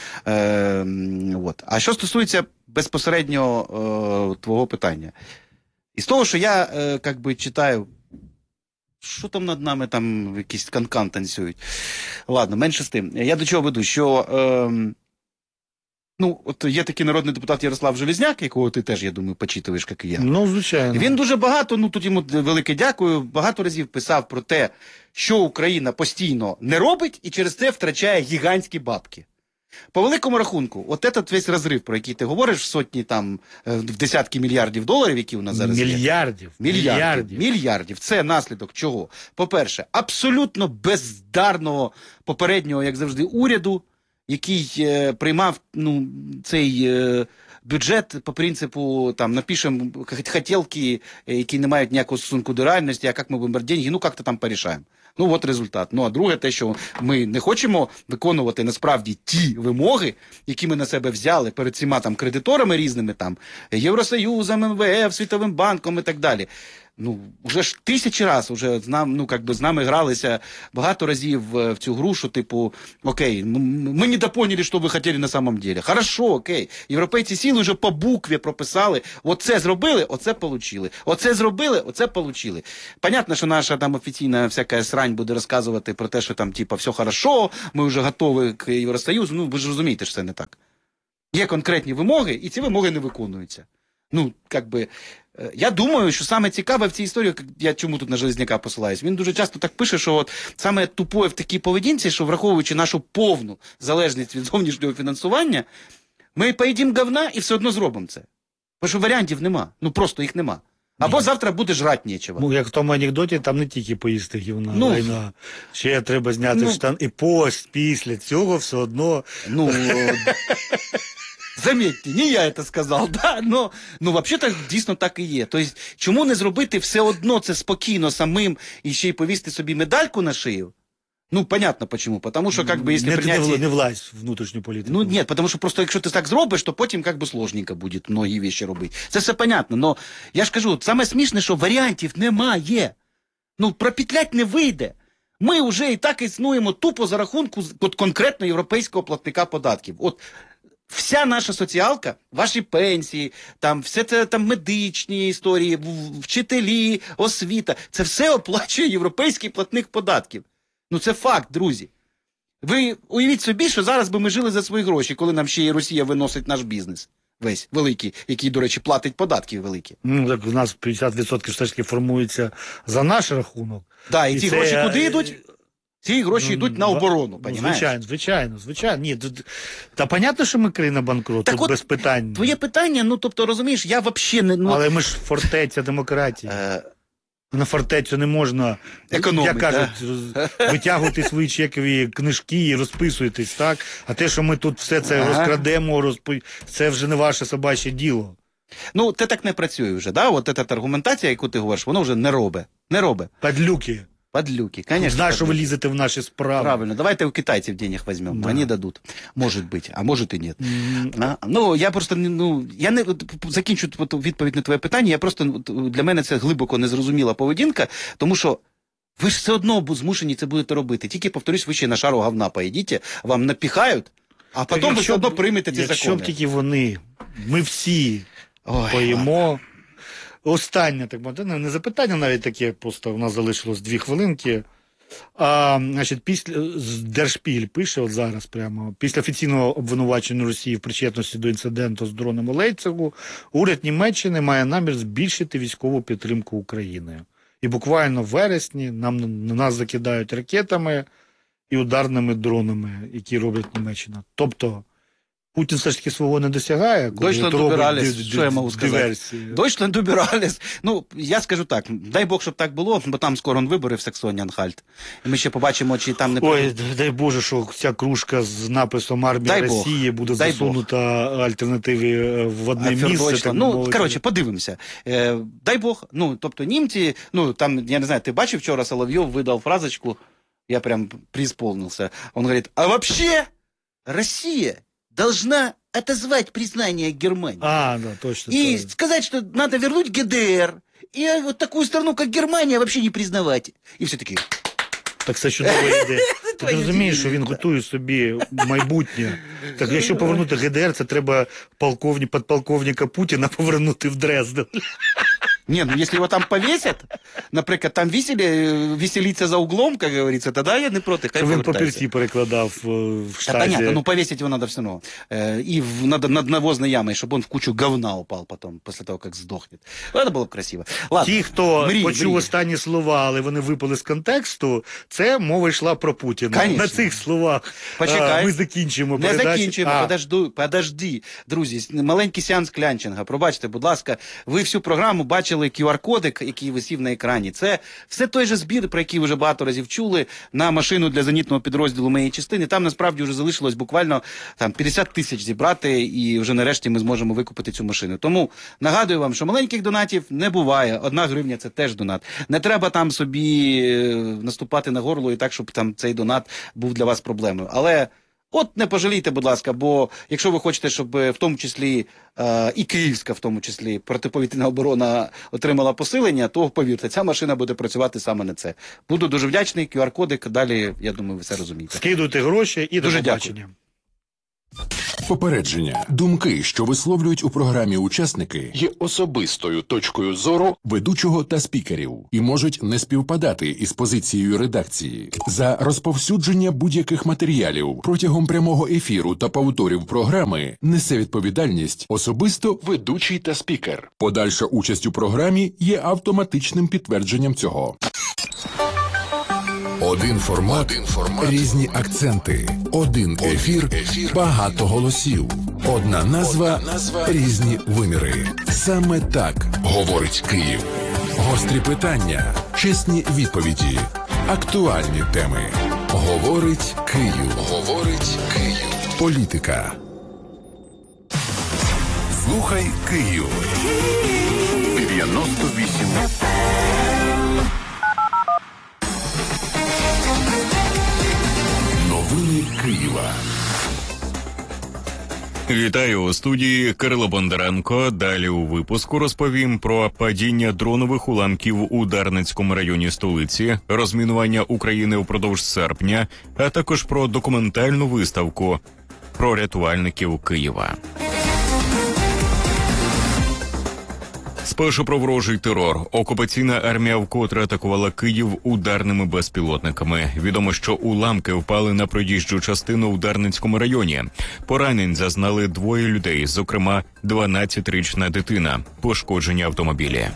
От. А що стосується безпосередньо твого питання. Із того, що я как би читаю, що там над нами, там якісь канкан танцюють. Ладно, менше з тим. Я до чого веду, що ну, от є такий народний депутат Ярослав Железняк, якого ти теж, я думаю, почитуєш, як і я. Ну, звичайно. Він дуже багато, ну тут йому велике дякую, багато разів писав про те, що Україна постійно не робить і через це втрачає гігантські бабки. По великому рахунку, от этот весь розрив, про який ти говориш, в сотні там, в десятки мільярдів доларів, які у нас зараз є. Мільярдів. Це наслідок чого? По-перше, абсолютно бездарного попереднього, як завжди, уряду, який приймав цей бюджет по принципу, там, напишемо хотілки, які не мають ніякого стосунку до реальності, а як ми будемо деньги, ну, як-то там порішаємо. Ну, от результат. Ну, а друге те, що ми не хочемо виконувати насправді ті вимоги, які ми на себе взяли перед всіма там кредиторами різними, там, Євросоюзом, МВФ, Світовим банком і так далі. Ну, вже ж тисячі раз уже з нами гралися багато разів в цю гру, що, типу, окей, ми не допоняли, що ви хотіли на самом деле. Хорошо, окей. Європейці сіли вже по букві прописали. Оце зробили, оце получили. Оце зробили, оце получили. Понятно, що наша там офіційна всяка срань буде розказувати про те, що там, типу, все хорошо, ми вже готові к Євросоюзу. Ну, ви ж розумієте, що це не так. Є конкретні вимоги, і ці вимоги не виконуються. Ну, я думаю, що саме цікаве в цій історії, я чому тут на Железняка посилаюсь, він дуже часто так пише, що от саме тупое в такій поведінці, що враховуючи нашу повну залежність від зовнішнього фінансування, ми поїдемо говна і все одно зробимо це. Бо що варіантів нема, ну просто їх нема. Або завтра буде жрати нічого. Ну, як в тому анекдоті, там не тільки поїсти гівна, ну, ще треба зняти штан. І після цього все одно... Ну... Заметьте, не я це сказав, да? Ну, взагалі, дійсно так і є. Тобто, чому не зробити все одно це спокійно самим і ще й повісти собі медальку на шию? Ну, понятно почему. Потому що, якщо принятие... Не влазь в внутрішню політику. Ну, ні, тому що просто, якщо ти так зробиш, то потім, сложненько буде многі речі робити. Це все понятно, но я ж кажу, саме смішне, що варіантів немає. Ну, пропетлять не вийде. Ми вже і так існуємо тупо за рахунку конкретно європейського платника податків. От, вся наша соціалка, ваші пенсії, там все це там медичні історії, вчителі, освіта, це все оплачує європейський платник податків. Ну це факт, друзі. Ви уявіть собі, що зараз би ми жили за свої гроші, коли нам ще і Росія виносить наш бізнес. Весь великий, який, до речі, платить податки великі. Ну, так у нас 50% все ж таки формується за наш рахунок. Так, і ці гроші куди йдуть? Ці гроші йдуть на оборону, понімаєш? Звичайно. Ні, та понятно, що ми країна банкрот, тут без питань. Твоє питання, тобто, розумієш, я взагалі не... Але ми ж фортеця демократії. На фортецю не можна, економити, як кажуть, витягувати свої чекові книжки і розписуйтесь, так? А те, що ми тут все це розкрадемо, це вже не ваше собаче діло. Ну, це так не працює вже, да? От ця аргументація, яку ти говориш, воно вже не робить. Падлюки. Подлюки, конечно. Знаешь, что вы лезете в наши справи. Правильно. Давайте у китайцев денег возьмем. Да. Они дадут. Может быть, а может и нет. Ну, я просто, я не закінчу відповідь на твоє питання. Я просто, для мене це глибоко незрозуміла поведінка, тому що ви ж все одно змушені це будете робити. Тільки, повторюсь, ви ще на шару говна поїдіть, вам напіхають, а потім ви все одно приймете ці закони. Якщо б тільки вони, ми всі поїмо... Останнє, так мовити, не запитання навіть таке, просто у нас залишилось 2 хвилинки. Значить, Держпіль пише от зараз прямо, після офіційного обвинувачення Росії в причетності до інциденту з дроном у Лейпцигу, уряд Німеччини має намір збільшити військову підтримку України. І буквально в вересні на нас закидають ракетами і ударними дронами, які робить Німеччина. Тобто, Путін все ж таки свого не досягає, коли робить що я можу сказати? Диверсії. Дойчланд добирались. Ну, я скажу так, дай Бог, щоб так було, бо там скоро вибори в Саксоні-Анхальт. І ми ще побачимо, чи там не... Ой, дай Боже, що ця кружка з написом «Армія Росії» буде засунута альтернативі в одне місце. Ну, коротше, подивимося. Дай Бог, тобто німці, там, я не знаю, ти бачив вчора, Соловйов видав фразочку, я прям преисполнился. Он говорит, а вообще Россия должна отозвать признание Германии. Да, точно. И сказать, что надо вернуть ГДР. И вот такую страну, как Германия, вообще не признавать. І все таки. Так це чудова ідея. Ти розумієш, що він готує собі майбутнє. Так якщо повернути ГДР, це треба подполковника Путіна повернути в Дрезден. Не, если его там повесят, наприклад, там веселиться за углом, как говорится, тогда я не проти. Хай він папірці перекладав в штаті. Понятно, повесить его надо все равно. И надо над навозной ямой, чтобы он в кучу говна упал потом, после того, как сдохнет. Это было б красиво. Ладно. Ті, хто почув останні слова, але вони випали з контексту, це мова йшла про Путіна. Конечно. На цих словах ми закінчимо передачу. Не закінчуємо, подожди. Друзі, маленький сеанс клянчинга. Пробачте, будь ласка, ви всю програму бачили бачили QR-кодик, який висів на екрані. Це все той же збір, про який ви вже багато разів чули, на машину для зенітного підрозділу моєї частини. Там насправді вже залишилось буквально 50 тисяч зібрати, і вже нарешті ми зможемо викупити цю машину. Тому нагадую вам, що маленьких донатів не буває. 1 гривня – це теж донат. Не треба там собі наступати на горло і так, щоб там цей донат був для вас проблемою. Але от не пожалійте, будь ласка, бо якщо ви хочете, щоб в тому числі і Київська, в тому числі, протиповітряна оборона отримала посилення, то, повірте, ця машина буде працювати саме на це. Буду дуже вдячний, QR-кодик, далі, я думаю, ви все розумієте. Скидуйте гроші і до Дуже побачення. Попередження. Думки, що висловлюють у програмі учасники, є особистою точкою зору ведучого та спікерів і можуть не співпадати із позицією редакції. За розповсюдження будь-яких матеріалів протягом прямого ефіру та повторів програми несе відповідальність особисто ведучий та спікер. Подальша участь у програмі є автоматичним підтвердженням цього. Один формат, різні акценти. Один ефір, багато голосів. Одна назва, різні виміри. Саме так говорить Київ. Гострі питання, чесні відповіді, актуальні теми. Говорить Київ. Говорить Київ. Політика. Слухай Київ. 98. Новини Києва. Вітаю у студії Кирило Бондаренко. Далі у випуску розповім про падіння дронових уламків у Дарницькому районі столиці, розмінування України упродовж серпня, а також про документальну виставку про рятувальників Києва. Спершу про ворожий терор. Окупаційна армія вкотре атакувала Київ ударними безпілотниками. Відомо, що уламки впали на проїжджу частину в Дарницькому районі. Поранень зазнали 2 людей, зокрема 12-річна дитина. Пошкоджені автомобілі.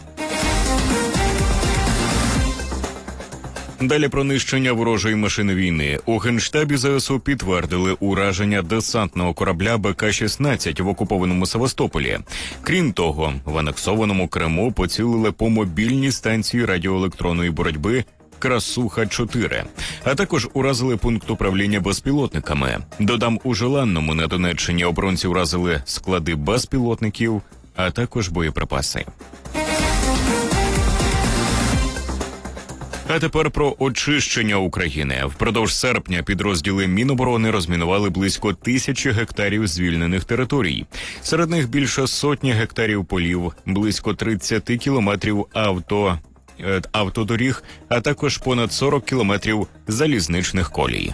Далі про нищення ворожої машини війни. У Генштабі ЗСУ підтвердили ураження десантного корабля БК-16 в окупованому Севастополі. Крім того, в анексованому Криму поцілили по мобільній станції радіоелектронної боротьби «Красуха-4», а також уразили пункт управління безпілотниками. Додам, у Желанному на Донеччині оборонці уразили склади безпілотників, а також боєприпаси. А тепер про очищення України. Впродовж серпня підрозділи Міноборони розмінували близько 1000 гектарів звільнених територій. Серед них більше 100 гектарів полів, близько 30 кілометрів автодоріг, а також понад 40 кілометрів залізничних колій.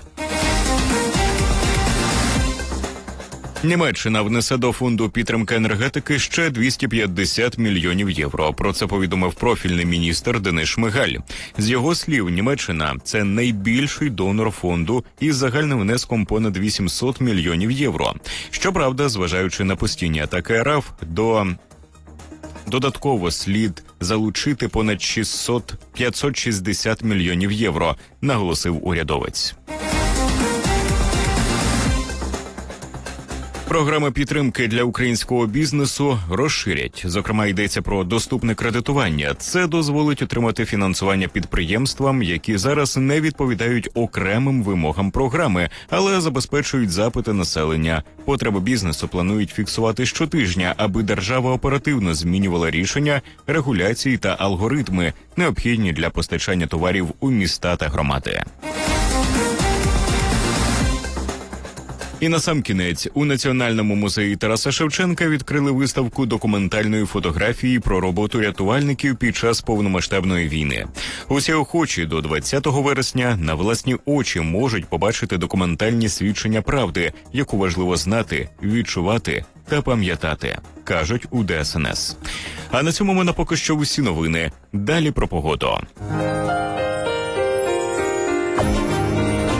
Німеччина внесе до фонду підтримки енергетики ще 250 мільйонів євро. Про це повідомив профільний міністр Денис Шмигаль. З його слів, Німеччина – це найбільший донор фонду із загальним внеском понад 800 мільйонів євро. Щоправда, зважаючи на постійні атаки РФ, додатково слід залучити понад 560 мільйонів євро, наголосив урядовець. Програми підтримки для українського бізнесу розширять. Зокрема, йдеться про доступне кредитування. Це дозволить отримати фінансування підприємствам, які зараз не відповідають окремим вимогам програми, але забезпечують запити населення. Потреби бізнесу планують фіксувати щотижня, аби держава оперативно змінювала рішення, регуляції та алгоритми, необхідні для постачання товарів у міста та громади. І насамкінець, у Національному музеї Тараса Шевченка відкрили виставку документальної фотографії про роботу рятувальників під час повномасштабної війни. Усі охочі до 20 вересня на власні очі можуть побачити документальні свідчення правди, яку важливо знати, відчувати та пам'ятати, кажуть у ДСНС. А на цьому в мене поки що усі новини. Далі про погоду.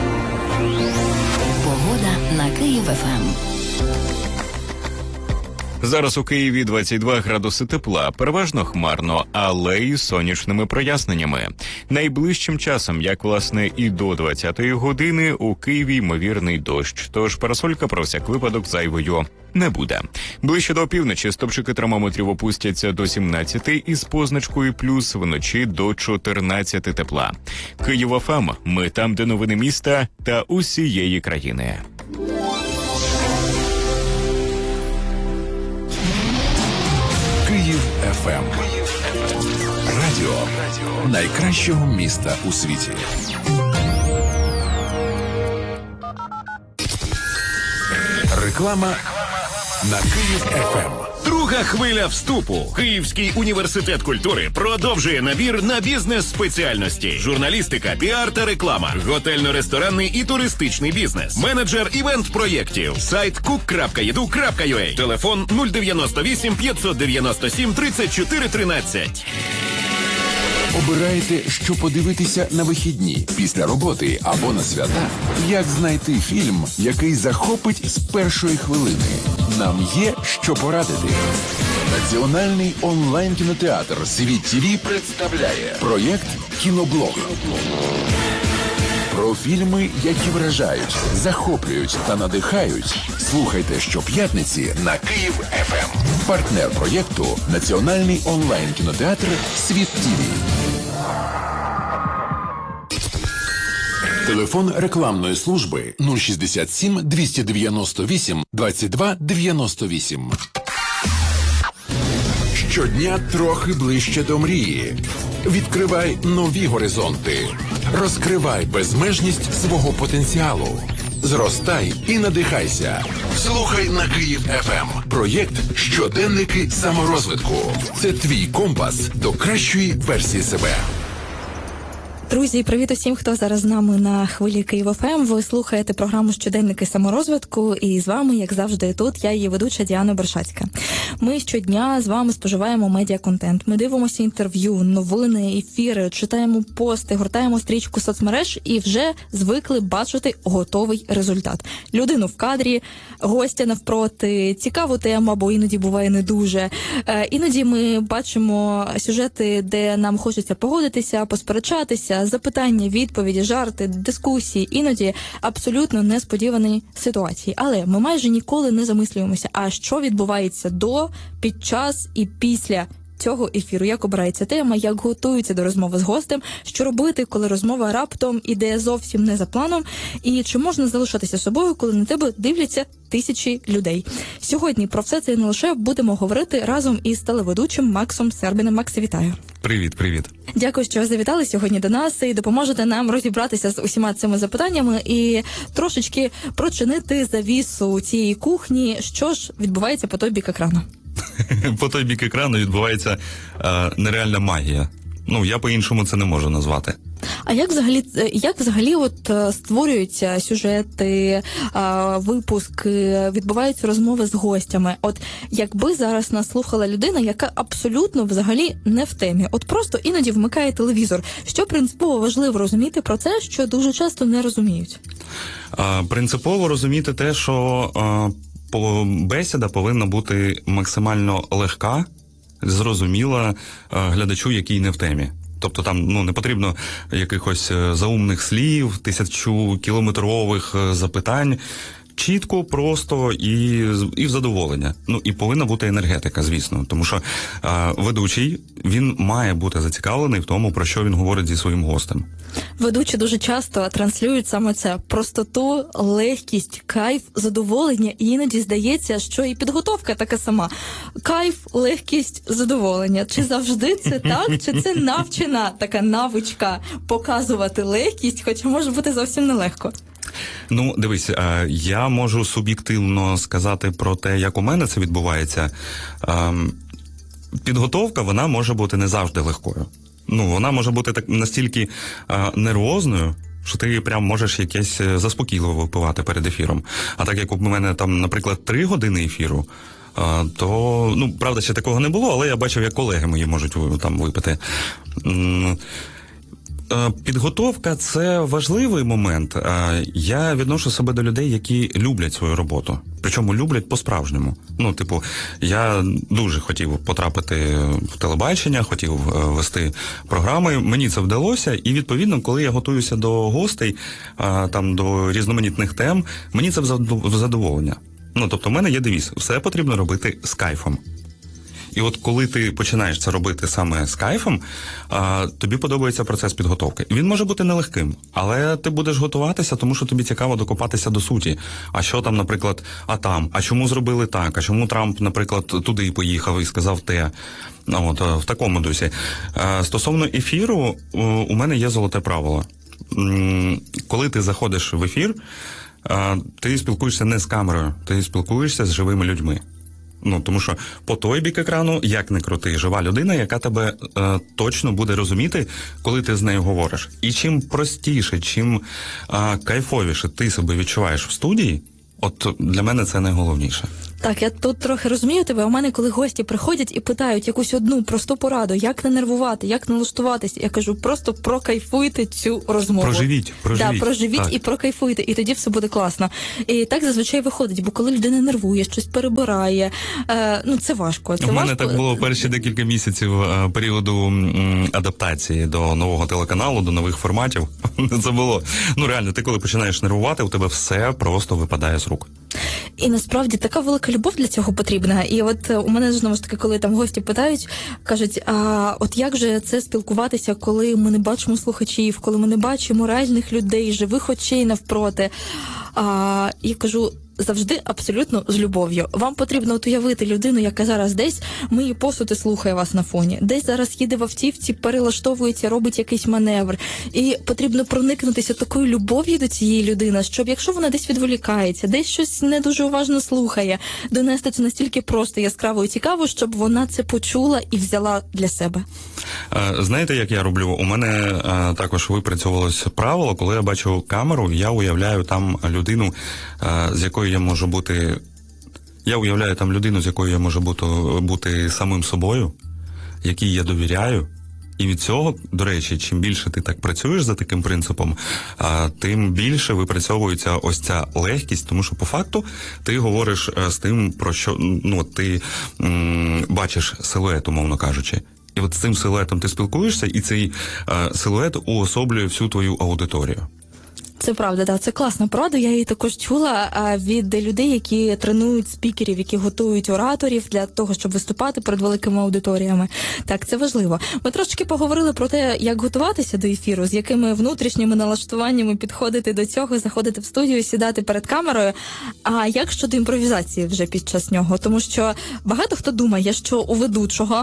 На Київ ФМ. Зараз у Києві 22 градуси тепла, переважно хмарно, але й сонячними проясненнями. Найближчим часом, як власне і до 20-ї години, у Києві ймовірний дощ, тож парасолька про всяк випадок зайвою не буде. Ближче до опівночі стопчики термометрів опустяться до 17 із позначкою плюс, вночі до 14 тепла. Київ ФМ. Ми там, де новини міста та усієї країни. Київ ФМ. Радіо найкращого міста у світі. Реклама на Київ ФМ. Друга хвиля вступу. Київський університет культури продовжує набір на бізнес-спеціальності. Журналістика, піар та реклама. Готельно-ресторанний і туристичний бізнес. Менеджер івент-проєктів. Сайт cook.edu.ua. Телефон 098 597 34 13. Обираєте, що подивитися на вихідні, після роботи або на свята? Як знайти фільм, який захопить з першої хвилини? Нам є що порадити. Національний онлайн-кінотеатр «Світ ТВ» представляє проєкт «Кіноблог». Про фільми, які вражають, захоплюють та надихають. Слухайте щоп'ятниці на Київ ФМ. Партнер проєкту – Національний онлайн-кінотеатр «Світ ТВ». Телефон рекламної служби 067 298 22 98. Щодня трохи ближче до мрії. Відкривай нові горизонти. Розкривай безмежність свого потенціалу. Зростай і надихайся. Слухай на Київ ФМ. Проєкт «Щоденники саморозвитку». Це твій компас до кращої версії себе. Друзі, привіт усім, хто зараз з нами на хвилі Київ ФМ. Ви слухаєте програму «Щоденники саморозвитку», і з вами, як завжди, тут я, її ведуча Діана Бершацька. Ми щодня з вами споживаємо медіаконтент. Ми дивимося інтерв'ю, новини, ефіри, читаємо пости, гортаємо стрічку соцмереж і вже звикли бачити готовий результат. Людину в кадрі, гостя навпроти, цікаву тему, або іноді буває не дуже. Іноді ми бачимо сюжети, де нам хочеться погодитися, посперечатися, запитання, відповіді, жарти, дискусії, іноді абсолютно несподівані ситуації. Але ми майже ніколи не замислюємося, а що відбувається до, під час і після цього ефіру, як обирається тема, як готуються до розмови з гостем, що робити, коли розмова раптом іде зовсім не за планом, і чи можна залишатися собою, коли на тебе дивляться тисячі людей. Сьогодні про все це і не лише будемо говорити разом із телеведучим Максом Сербіним. Максе, вітаю. Привіт. Дякую, що ви завітали сьогодні до нас і допоможете нам розібратися з усіма цими запитаннями і трошечки прочинити завісу цієї кухні, що ж відбувається по той бік екрану. По той бік екрану відбувається нереальна магія. Ну, я по-іншому це не можу назвати. А як взагалі створюються сюжети, випуски, відбуваються розмови з гостями? От якби зараз нас слухала людина, яка абсолютно взагалі не в темі, от просто іноді вмикає телевізор, що принципово важливо розуміти про це, що дуже часто не розуміють? Принципово розуміти те, що бесіда повинна бути максимально легка, зрозуміла глядачу, який не в темі. Тобто там не потрібно якихось заумних слів, 1000-кілометрових запитань. Чітко, просто і в задоволення. Ну, і повинна бути енергетика, звісно. Тому що ведучий, він має бути зацікавлений в тому, про що він говорить зі своїм гостем. Ведучі дуже часто транслюють саме це. Простоту, легкість, кайф, задоволення. І іноді здається, що і підготовка така сама. Кайф, легкість, задоволення. Чи завжди це так? Чи це навчена така навичка показувати легкість, хоча може бути зовсім нелегко? Ну, дивись, я можу суб'єктивно сказати про те, як у мене це відбувається. Підготовка, вона може бути не завжди легкою. Ну, вона може бути так настільки нервозною, що ти прям можеш якесь заспокійливо випивати перед ефіром. А так як у мене там, наприклад, 3 години ефіру, то, ну, правда, ще такого не було, але я бачив, як колеги мої можуть там випити. Підготовка – це важливий момент. Я відношу себе до людей, які люблять свою роботу. Причому люблять по-справжньому. Я дуже хотів потрапити в телебачення, хотів вести програми. Мені це вдалося. І, відповідно, коли я готуюся до гостей, до різноманітних тем, мені це в задоволення. В мене є девіз. Все потрібно робити з кайфом. І от коли ти починаєш це робити саме з кайфом, тобі подобається процес підготовки. Він може бути нелегким, але ти будеш готуватися, тому що тобі цікаво докопатися до суті. А що там, наприклад, а чому зробили так, а чому Трамп, наприклад, туди поїхав і сказав те. В такому дусі. Стосовно ефіру, у мене є золоте правило. Коли ти заходиш в ефір, ти спілкуєшся не з камерою, ти спілкуєшся з живими людьми. Тому що по той бік екрану, як не крути, жива людина, яка тебе точно буде розуміти, коли ти з нею говориш. І чим простіше, чим кайфовіше ти себе відчуваєш в студії, от для мене це найголовніше. Так, я тут трохи розумію тебе. У мене, коли гості приходять і питають якусь одну просту пораду, як не нервувати, як налаштуватись, я кажу, просто прокайфуйте цю розмову. Проживіть. Проживіть так. І прокайфуйте, і тоді все буде класно. І так зазвичай виходить, бо коли людина нервує, щось перебирає, це важко. У мене так було перші декілька місяців періоду адаптації до нового телеканалу, до нових форматів. Це було, реально, ти коли починаєш нервувати, у тебе все просто випадає з рук. І насправді така велика любов для цього потрібна. І от у мене, знову ж таки, коли там гості питають, кажуть, от як же це спілкуватися, коли ми не бачимо слухачів, коли ми не бачимо реальних людей, живих очей навпроти. Я кажу, завжди абсолютно з любов'ю. Вам потрібно уявити людину, яка зараз десь миє посуд і слухає вас на фоні. Десь зараз їде в автівці, перелаштовується, робить якийсь маневр. І потрібно проникнутися такою любов'ю до цієї людини, щоб якщо вона десь відволікається, десь щось не дуже уважно слухає, донести це настільки просто, яскраво і цікаво, щоб вона це почула і взяла для себе. Знаєте, як я роблю? У мене також випрацьовувалось правило, коли я бачу камеру, я уявляю там людину, з якою я можу бути... Я уявляю там людину, з якою я можу бути самим собою, якій я довіряю. І від цього, до речі, чим більше ти так працюєш за таким принципом, тим більше випрацьовується ось ця легкість, тому що по факту ти говориш з тим, про що ти бачиш силует, умовно кажучи. І от з цим силуетом ти спілкуєшся, і цей силует уособлює всю твою аудиторію. Це правда, да, це класна порада. Я її також чула від людей, які тренують спікерів, які готують ораторів для того, щоб виступати перед великими аудиторіями. Так, це важливо. Ми трошки поговорили про те, як готуватися до ефіру, з якими внутрішніми налаштуваннями підходити до цього, заходити в студію, сідати перед камерою. А як щодо імпровізації вже під час нього? Тому що багато хто думає, що у ведучого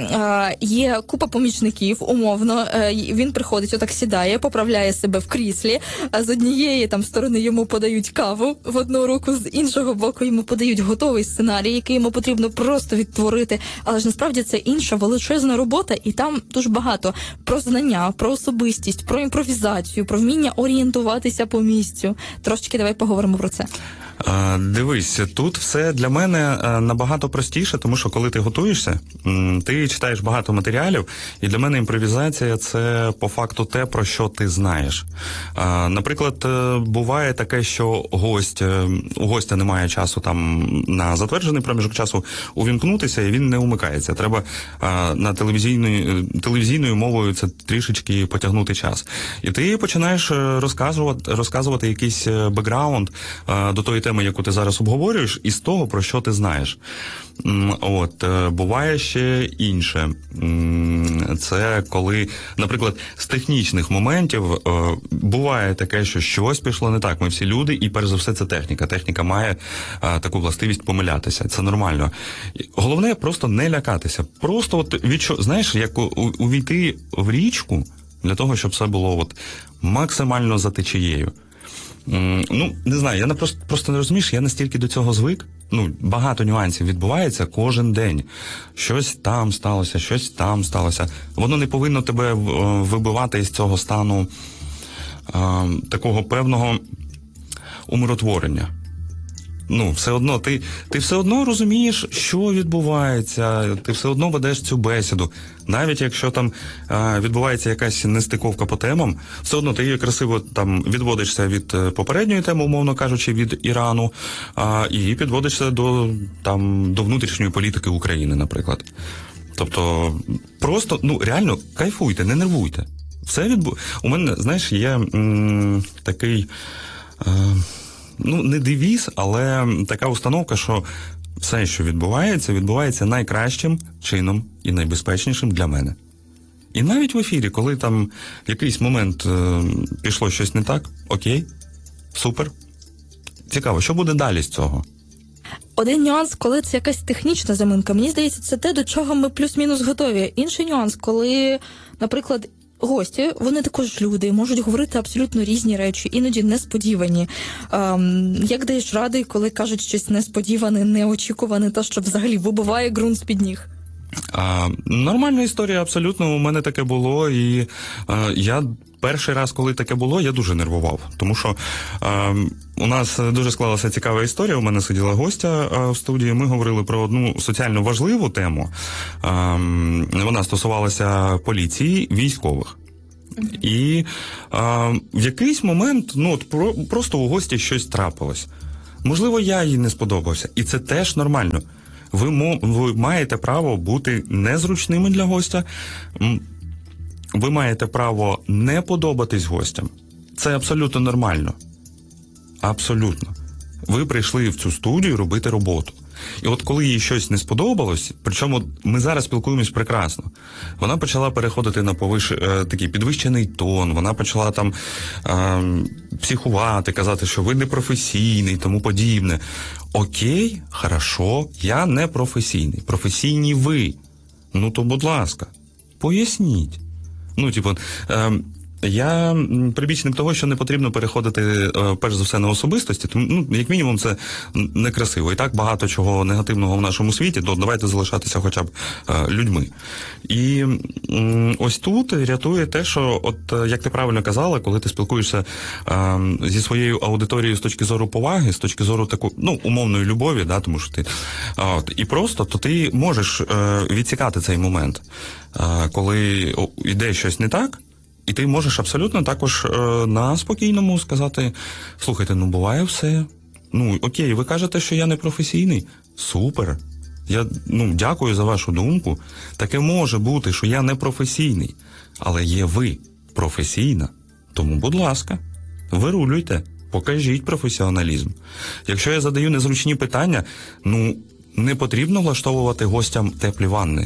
є купа помічників, умовно, він приходить, отак сідає, поправляє себе в кріслі, з однієї там сторони йому подають каву в одну руку, з іншого боку йому подають готовий сценарій, який йому потрібно просто відтворити. Але ж насправді це інша величезна робота, і там дуже багато про знання, про особистість, про імпровізацію, про вміння орієнтуватися по місцю. Трошечки давай поговоримо про це. Дивись, тут все для мене набагато простіше, тому що коли ти готуєшся, ти читаєш багато матеріалів, і для мене імпровізація – це по факту те, про що ти знаєш. Наприклад, буває таке, що у гостя немає часу там на затверджений проміжок часу увімкнутися, і він не умикається. Треба на телевізійною мовою це трішечки потягнути час. І ти починаєш розказувати якийсь бекграунд до тої теми, яку ти зараз обговорюєш, і з того, про що ти знаєш. Буває ще інше. Це коли, наприклад, з технічних моментів буває таке, що щось пішло не так. Ми всі люди, і перш за все це техніка. Техніка має таку властивість помилятися. Це нормально. Головне просто не лякатися. Просто знаєш, як увійти в річку для того, щоб все було максимально за течією. Не знаю, я просто не розумієш, я настільки до цього звик. Багато нюансів відбувається кожен день. Щось там сталося, щось там сталося. Воно не повинно тебе вибивати із цього стану такого певного умиротворення. все одно, ти все одно розумієш, що відбувається, ти все одно ведеш цю бесіду. Навіть якщо там відбувається якась нестиковка по темам, все одно ти красиво там відводишся від попередньої теми, умовно кажучи, від Ірану, і підводишся до внутрішньої політики України, наприклад. Тобто, просто, реально, кайфуйте, не нервуйте. У мене, знаєш, є такий, не девіз, але така установка, що все, що відбувається найкращим чином і найбезпечнішим для мене. І навіть в ефірі, коли там в якийсь момент пішло щось не так, окей, супер. Цікаво, що буде далі з цього? Один нюанс, коли це якась технічна заминка, мені здається, це те, до чого ми плюс-мінус готові. Інший нюанс, коли, наприклад, гості, вони також люди, можуть говорити абсолютно різні речі, іноді несподівані. Як даєш ради, коли кажуть щось несподіване, неочікуване, то, що взагалі вибиває ґрунт з-під ніг? Нормальна історія, абсолютно. У мене таке було, і я перший раз, коли таке було, я дуже нервував. Тому що у нас дуже склалася цікава історія. У мене сиділа гостя в студії, ми говорили про одну соціально важливу тему. Вона стосувалася поліції, військових. І в якийсь момент, просто у гості щось трапилось. Можливо, я їй не сподобався. І це теж нормально. Ви маєте право бути незручними для гостя, ви маєте право не подобатись гостям. Це абсолютно нормально. Абсолютно. Ви прийшли в цю студію робити роботу. І от коли їй щось не сподобалось, причому ми зараз спілкуємось прекрасно, вона почала переходити на такий підвищений тон, вона почала там психувати, казати, що ви непрофесійний, тому подібне. Окей, хорошо, я не професійний. Професійні ви. То, будь ласка, поясніть. Я прибічник того, що не потрібно переходити, перш за все, на особистості, тому, як мінімум, це некрасиво. І так багато чого негативного в нашому світі, то давайте залишатися хоча б людьми. І ось тут рятує те, що, от як ти правильно казала, коли ти спілкуєшся зі своєю аудиторією з точки зору поваги, з точки зору умовної любові, да, тому що ти, і просто, то ти можеш відсікати цей момент, коли йде щось не так. І ти можеш абсолютно також на спокійному сказати: слухайте, буває все. Окей, ви кажете, що я не професійний. Супер. Я дякую за вашу думку. Таке може бути, що я не професійний. Але є ви професійна. Тому, будь ласка, вирулюйте, покажіть професіоналізм. Якщо я задаю незручні питання, не потрібно влаштовувати гостям теплі ванни.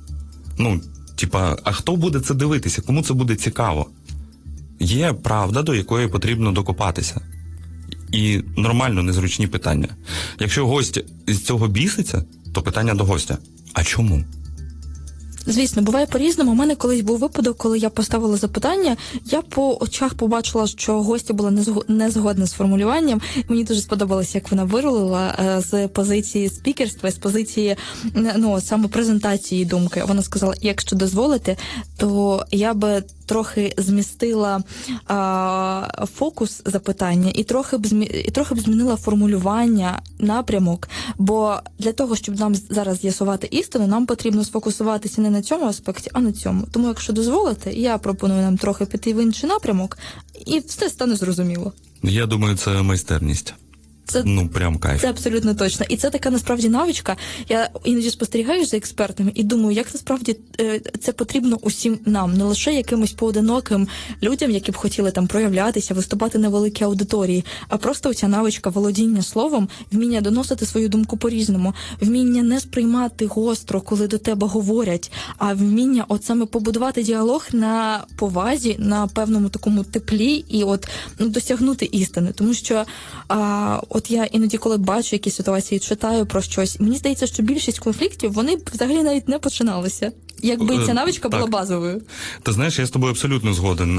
А хто буде це дивитися? Кому це буде цікаво? Є правда, до якої потрібно докопатися. І нормально незручні питання. Якщо гость з цього біситься, то питання до гостя. А чому? Звісно, буває по-різному. У мене колись був випадок, коли я поставила запитання, я по очах побачила, що гостя була не згодна з формулюванням. Мені дуже сподобалося, як вона вирулила з позиції спікерства, з позиції саме презентації думки. Вона сказала: якщо дозволите, то я би трохи змістила фокус запитання і трохи б змінила формулювання, напрямок, бо для того, щоб нам зараз з'ясувати істину, нам потрібно сфокусуватися не на цьому аспекті, а на цьому. Тому, якщо дозволите, я пропоную нам трохи піти в інший напрямок, і все стане зрозуміло. Я думаю, це майстерність. Це, прям кайф. Це абсолютно точно. І це така, насправді, навичка. Я іноді спостерігаю за експертами і думаю, як насправді це потрібно усім нам, не лише якимось поодиноким людям, які б хотіли там проявлятися, виступати на великій аудиторії, а просто оця навичка володіння словом, вміння доносити свою думку по-різному, вміння не сприймати гостро, коли до тебе говорять, а вміння саме побудувати діалог на повазі, на певному такому теплі і досягнути істини. Тому що я іноді, коли бачу якісь ситуації, читаю про щось, мені здається, що більшість конфліктів, вони взагалі навіть не починалися. Якби ця навичка була базовою. Ти знаєш, я з тобою абсолютно згоден.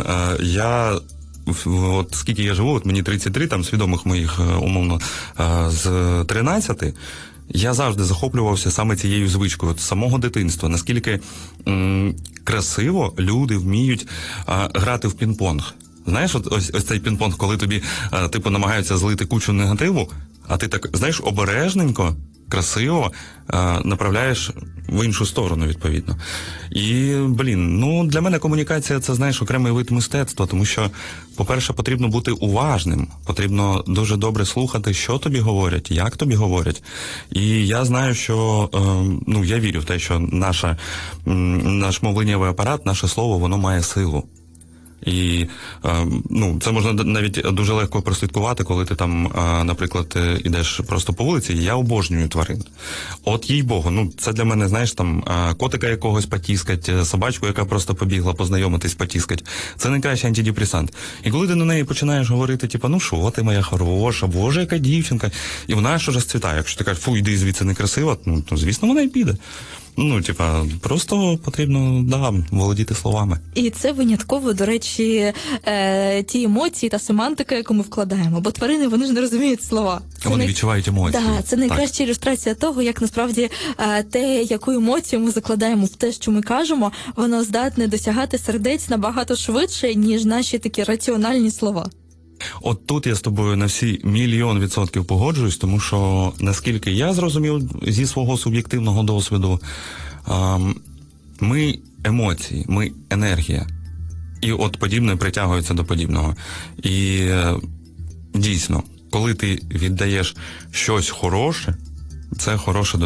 Скільки я живу, мені 33, там свідомих моїх, умовно, з 13, я завжди захоплювався саме цією звичкою, з самого дитинства. Наскільки красиво люди вміють грати в пінг-понг. Знаєш, ось цей пінг-понг, коли тобі, типу, намагаються злити кучу негативу, а ти так, знаєш, обережненько, красиво направляєш в іншу сторону, відповідно. І, для мене комунікація – це, знаєш, окремий вид мистецтва, тому що, по-перше, потрібно бути уважним, потрібно дуже добре слухати, що тобі говорять, як тобі говорять. І я знаю, що, я вірю в те, що наш мовленнєвий апарат, наше слово, воно має силу. І це можна навіть дуже легко прослідкувати, коли ти там, наприклад, ідеш просто по вулиці, і я обожнюю тварин. От їй-богу, це для мене, знаєш, там, котика якогось потіскать, собачку, яка просто побігла познайомитись, потіскать. Це найкращий антидепресант. І коли ти на неї починаєш говорити, типу, що ти моя хороша, боже, яка дівчинка, і вона аж розцвітає. Якщо ти кажеш, фу, йди звідси, некрасиво, то, звісно, вона й піде. Просто потрібно, володіти словами. І це винятково, до речі, ті емоції та семантика, яку ми вкладаємо. Бо тварини, вони ж не розуміють слова. Вони відчувають емоції. Так, це найкраща ілюстрація того, як насправді те, яку емоцію ми закладаємо в те, що ми кажемо, воно здатне досягати сердець набагато швидше, ніж наші такі раціональні слова. От тут я з тобою на всі 1,000,000% погоджуюсь, тому що, наскільки я зрозумів зі свого суб'єктивного досвіду, ми емоції, ми енергія. І от подібне притягується до подібного. І дійсно, коли ти віддаєш щось хороше, це хороше до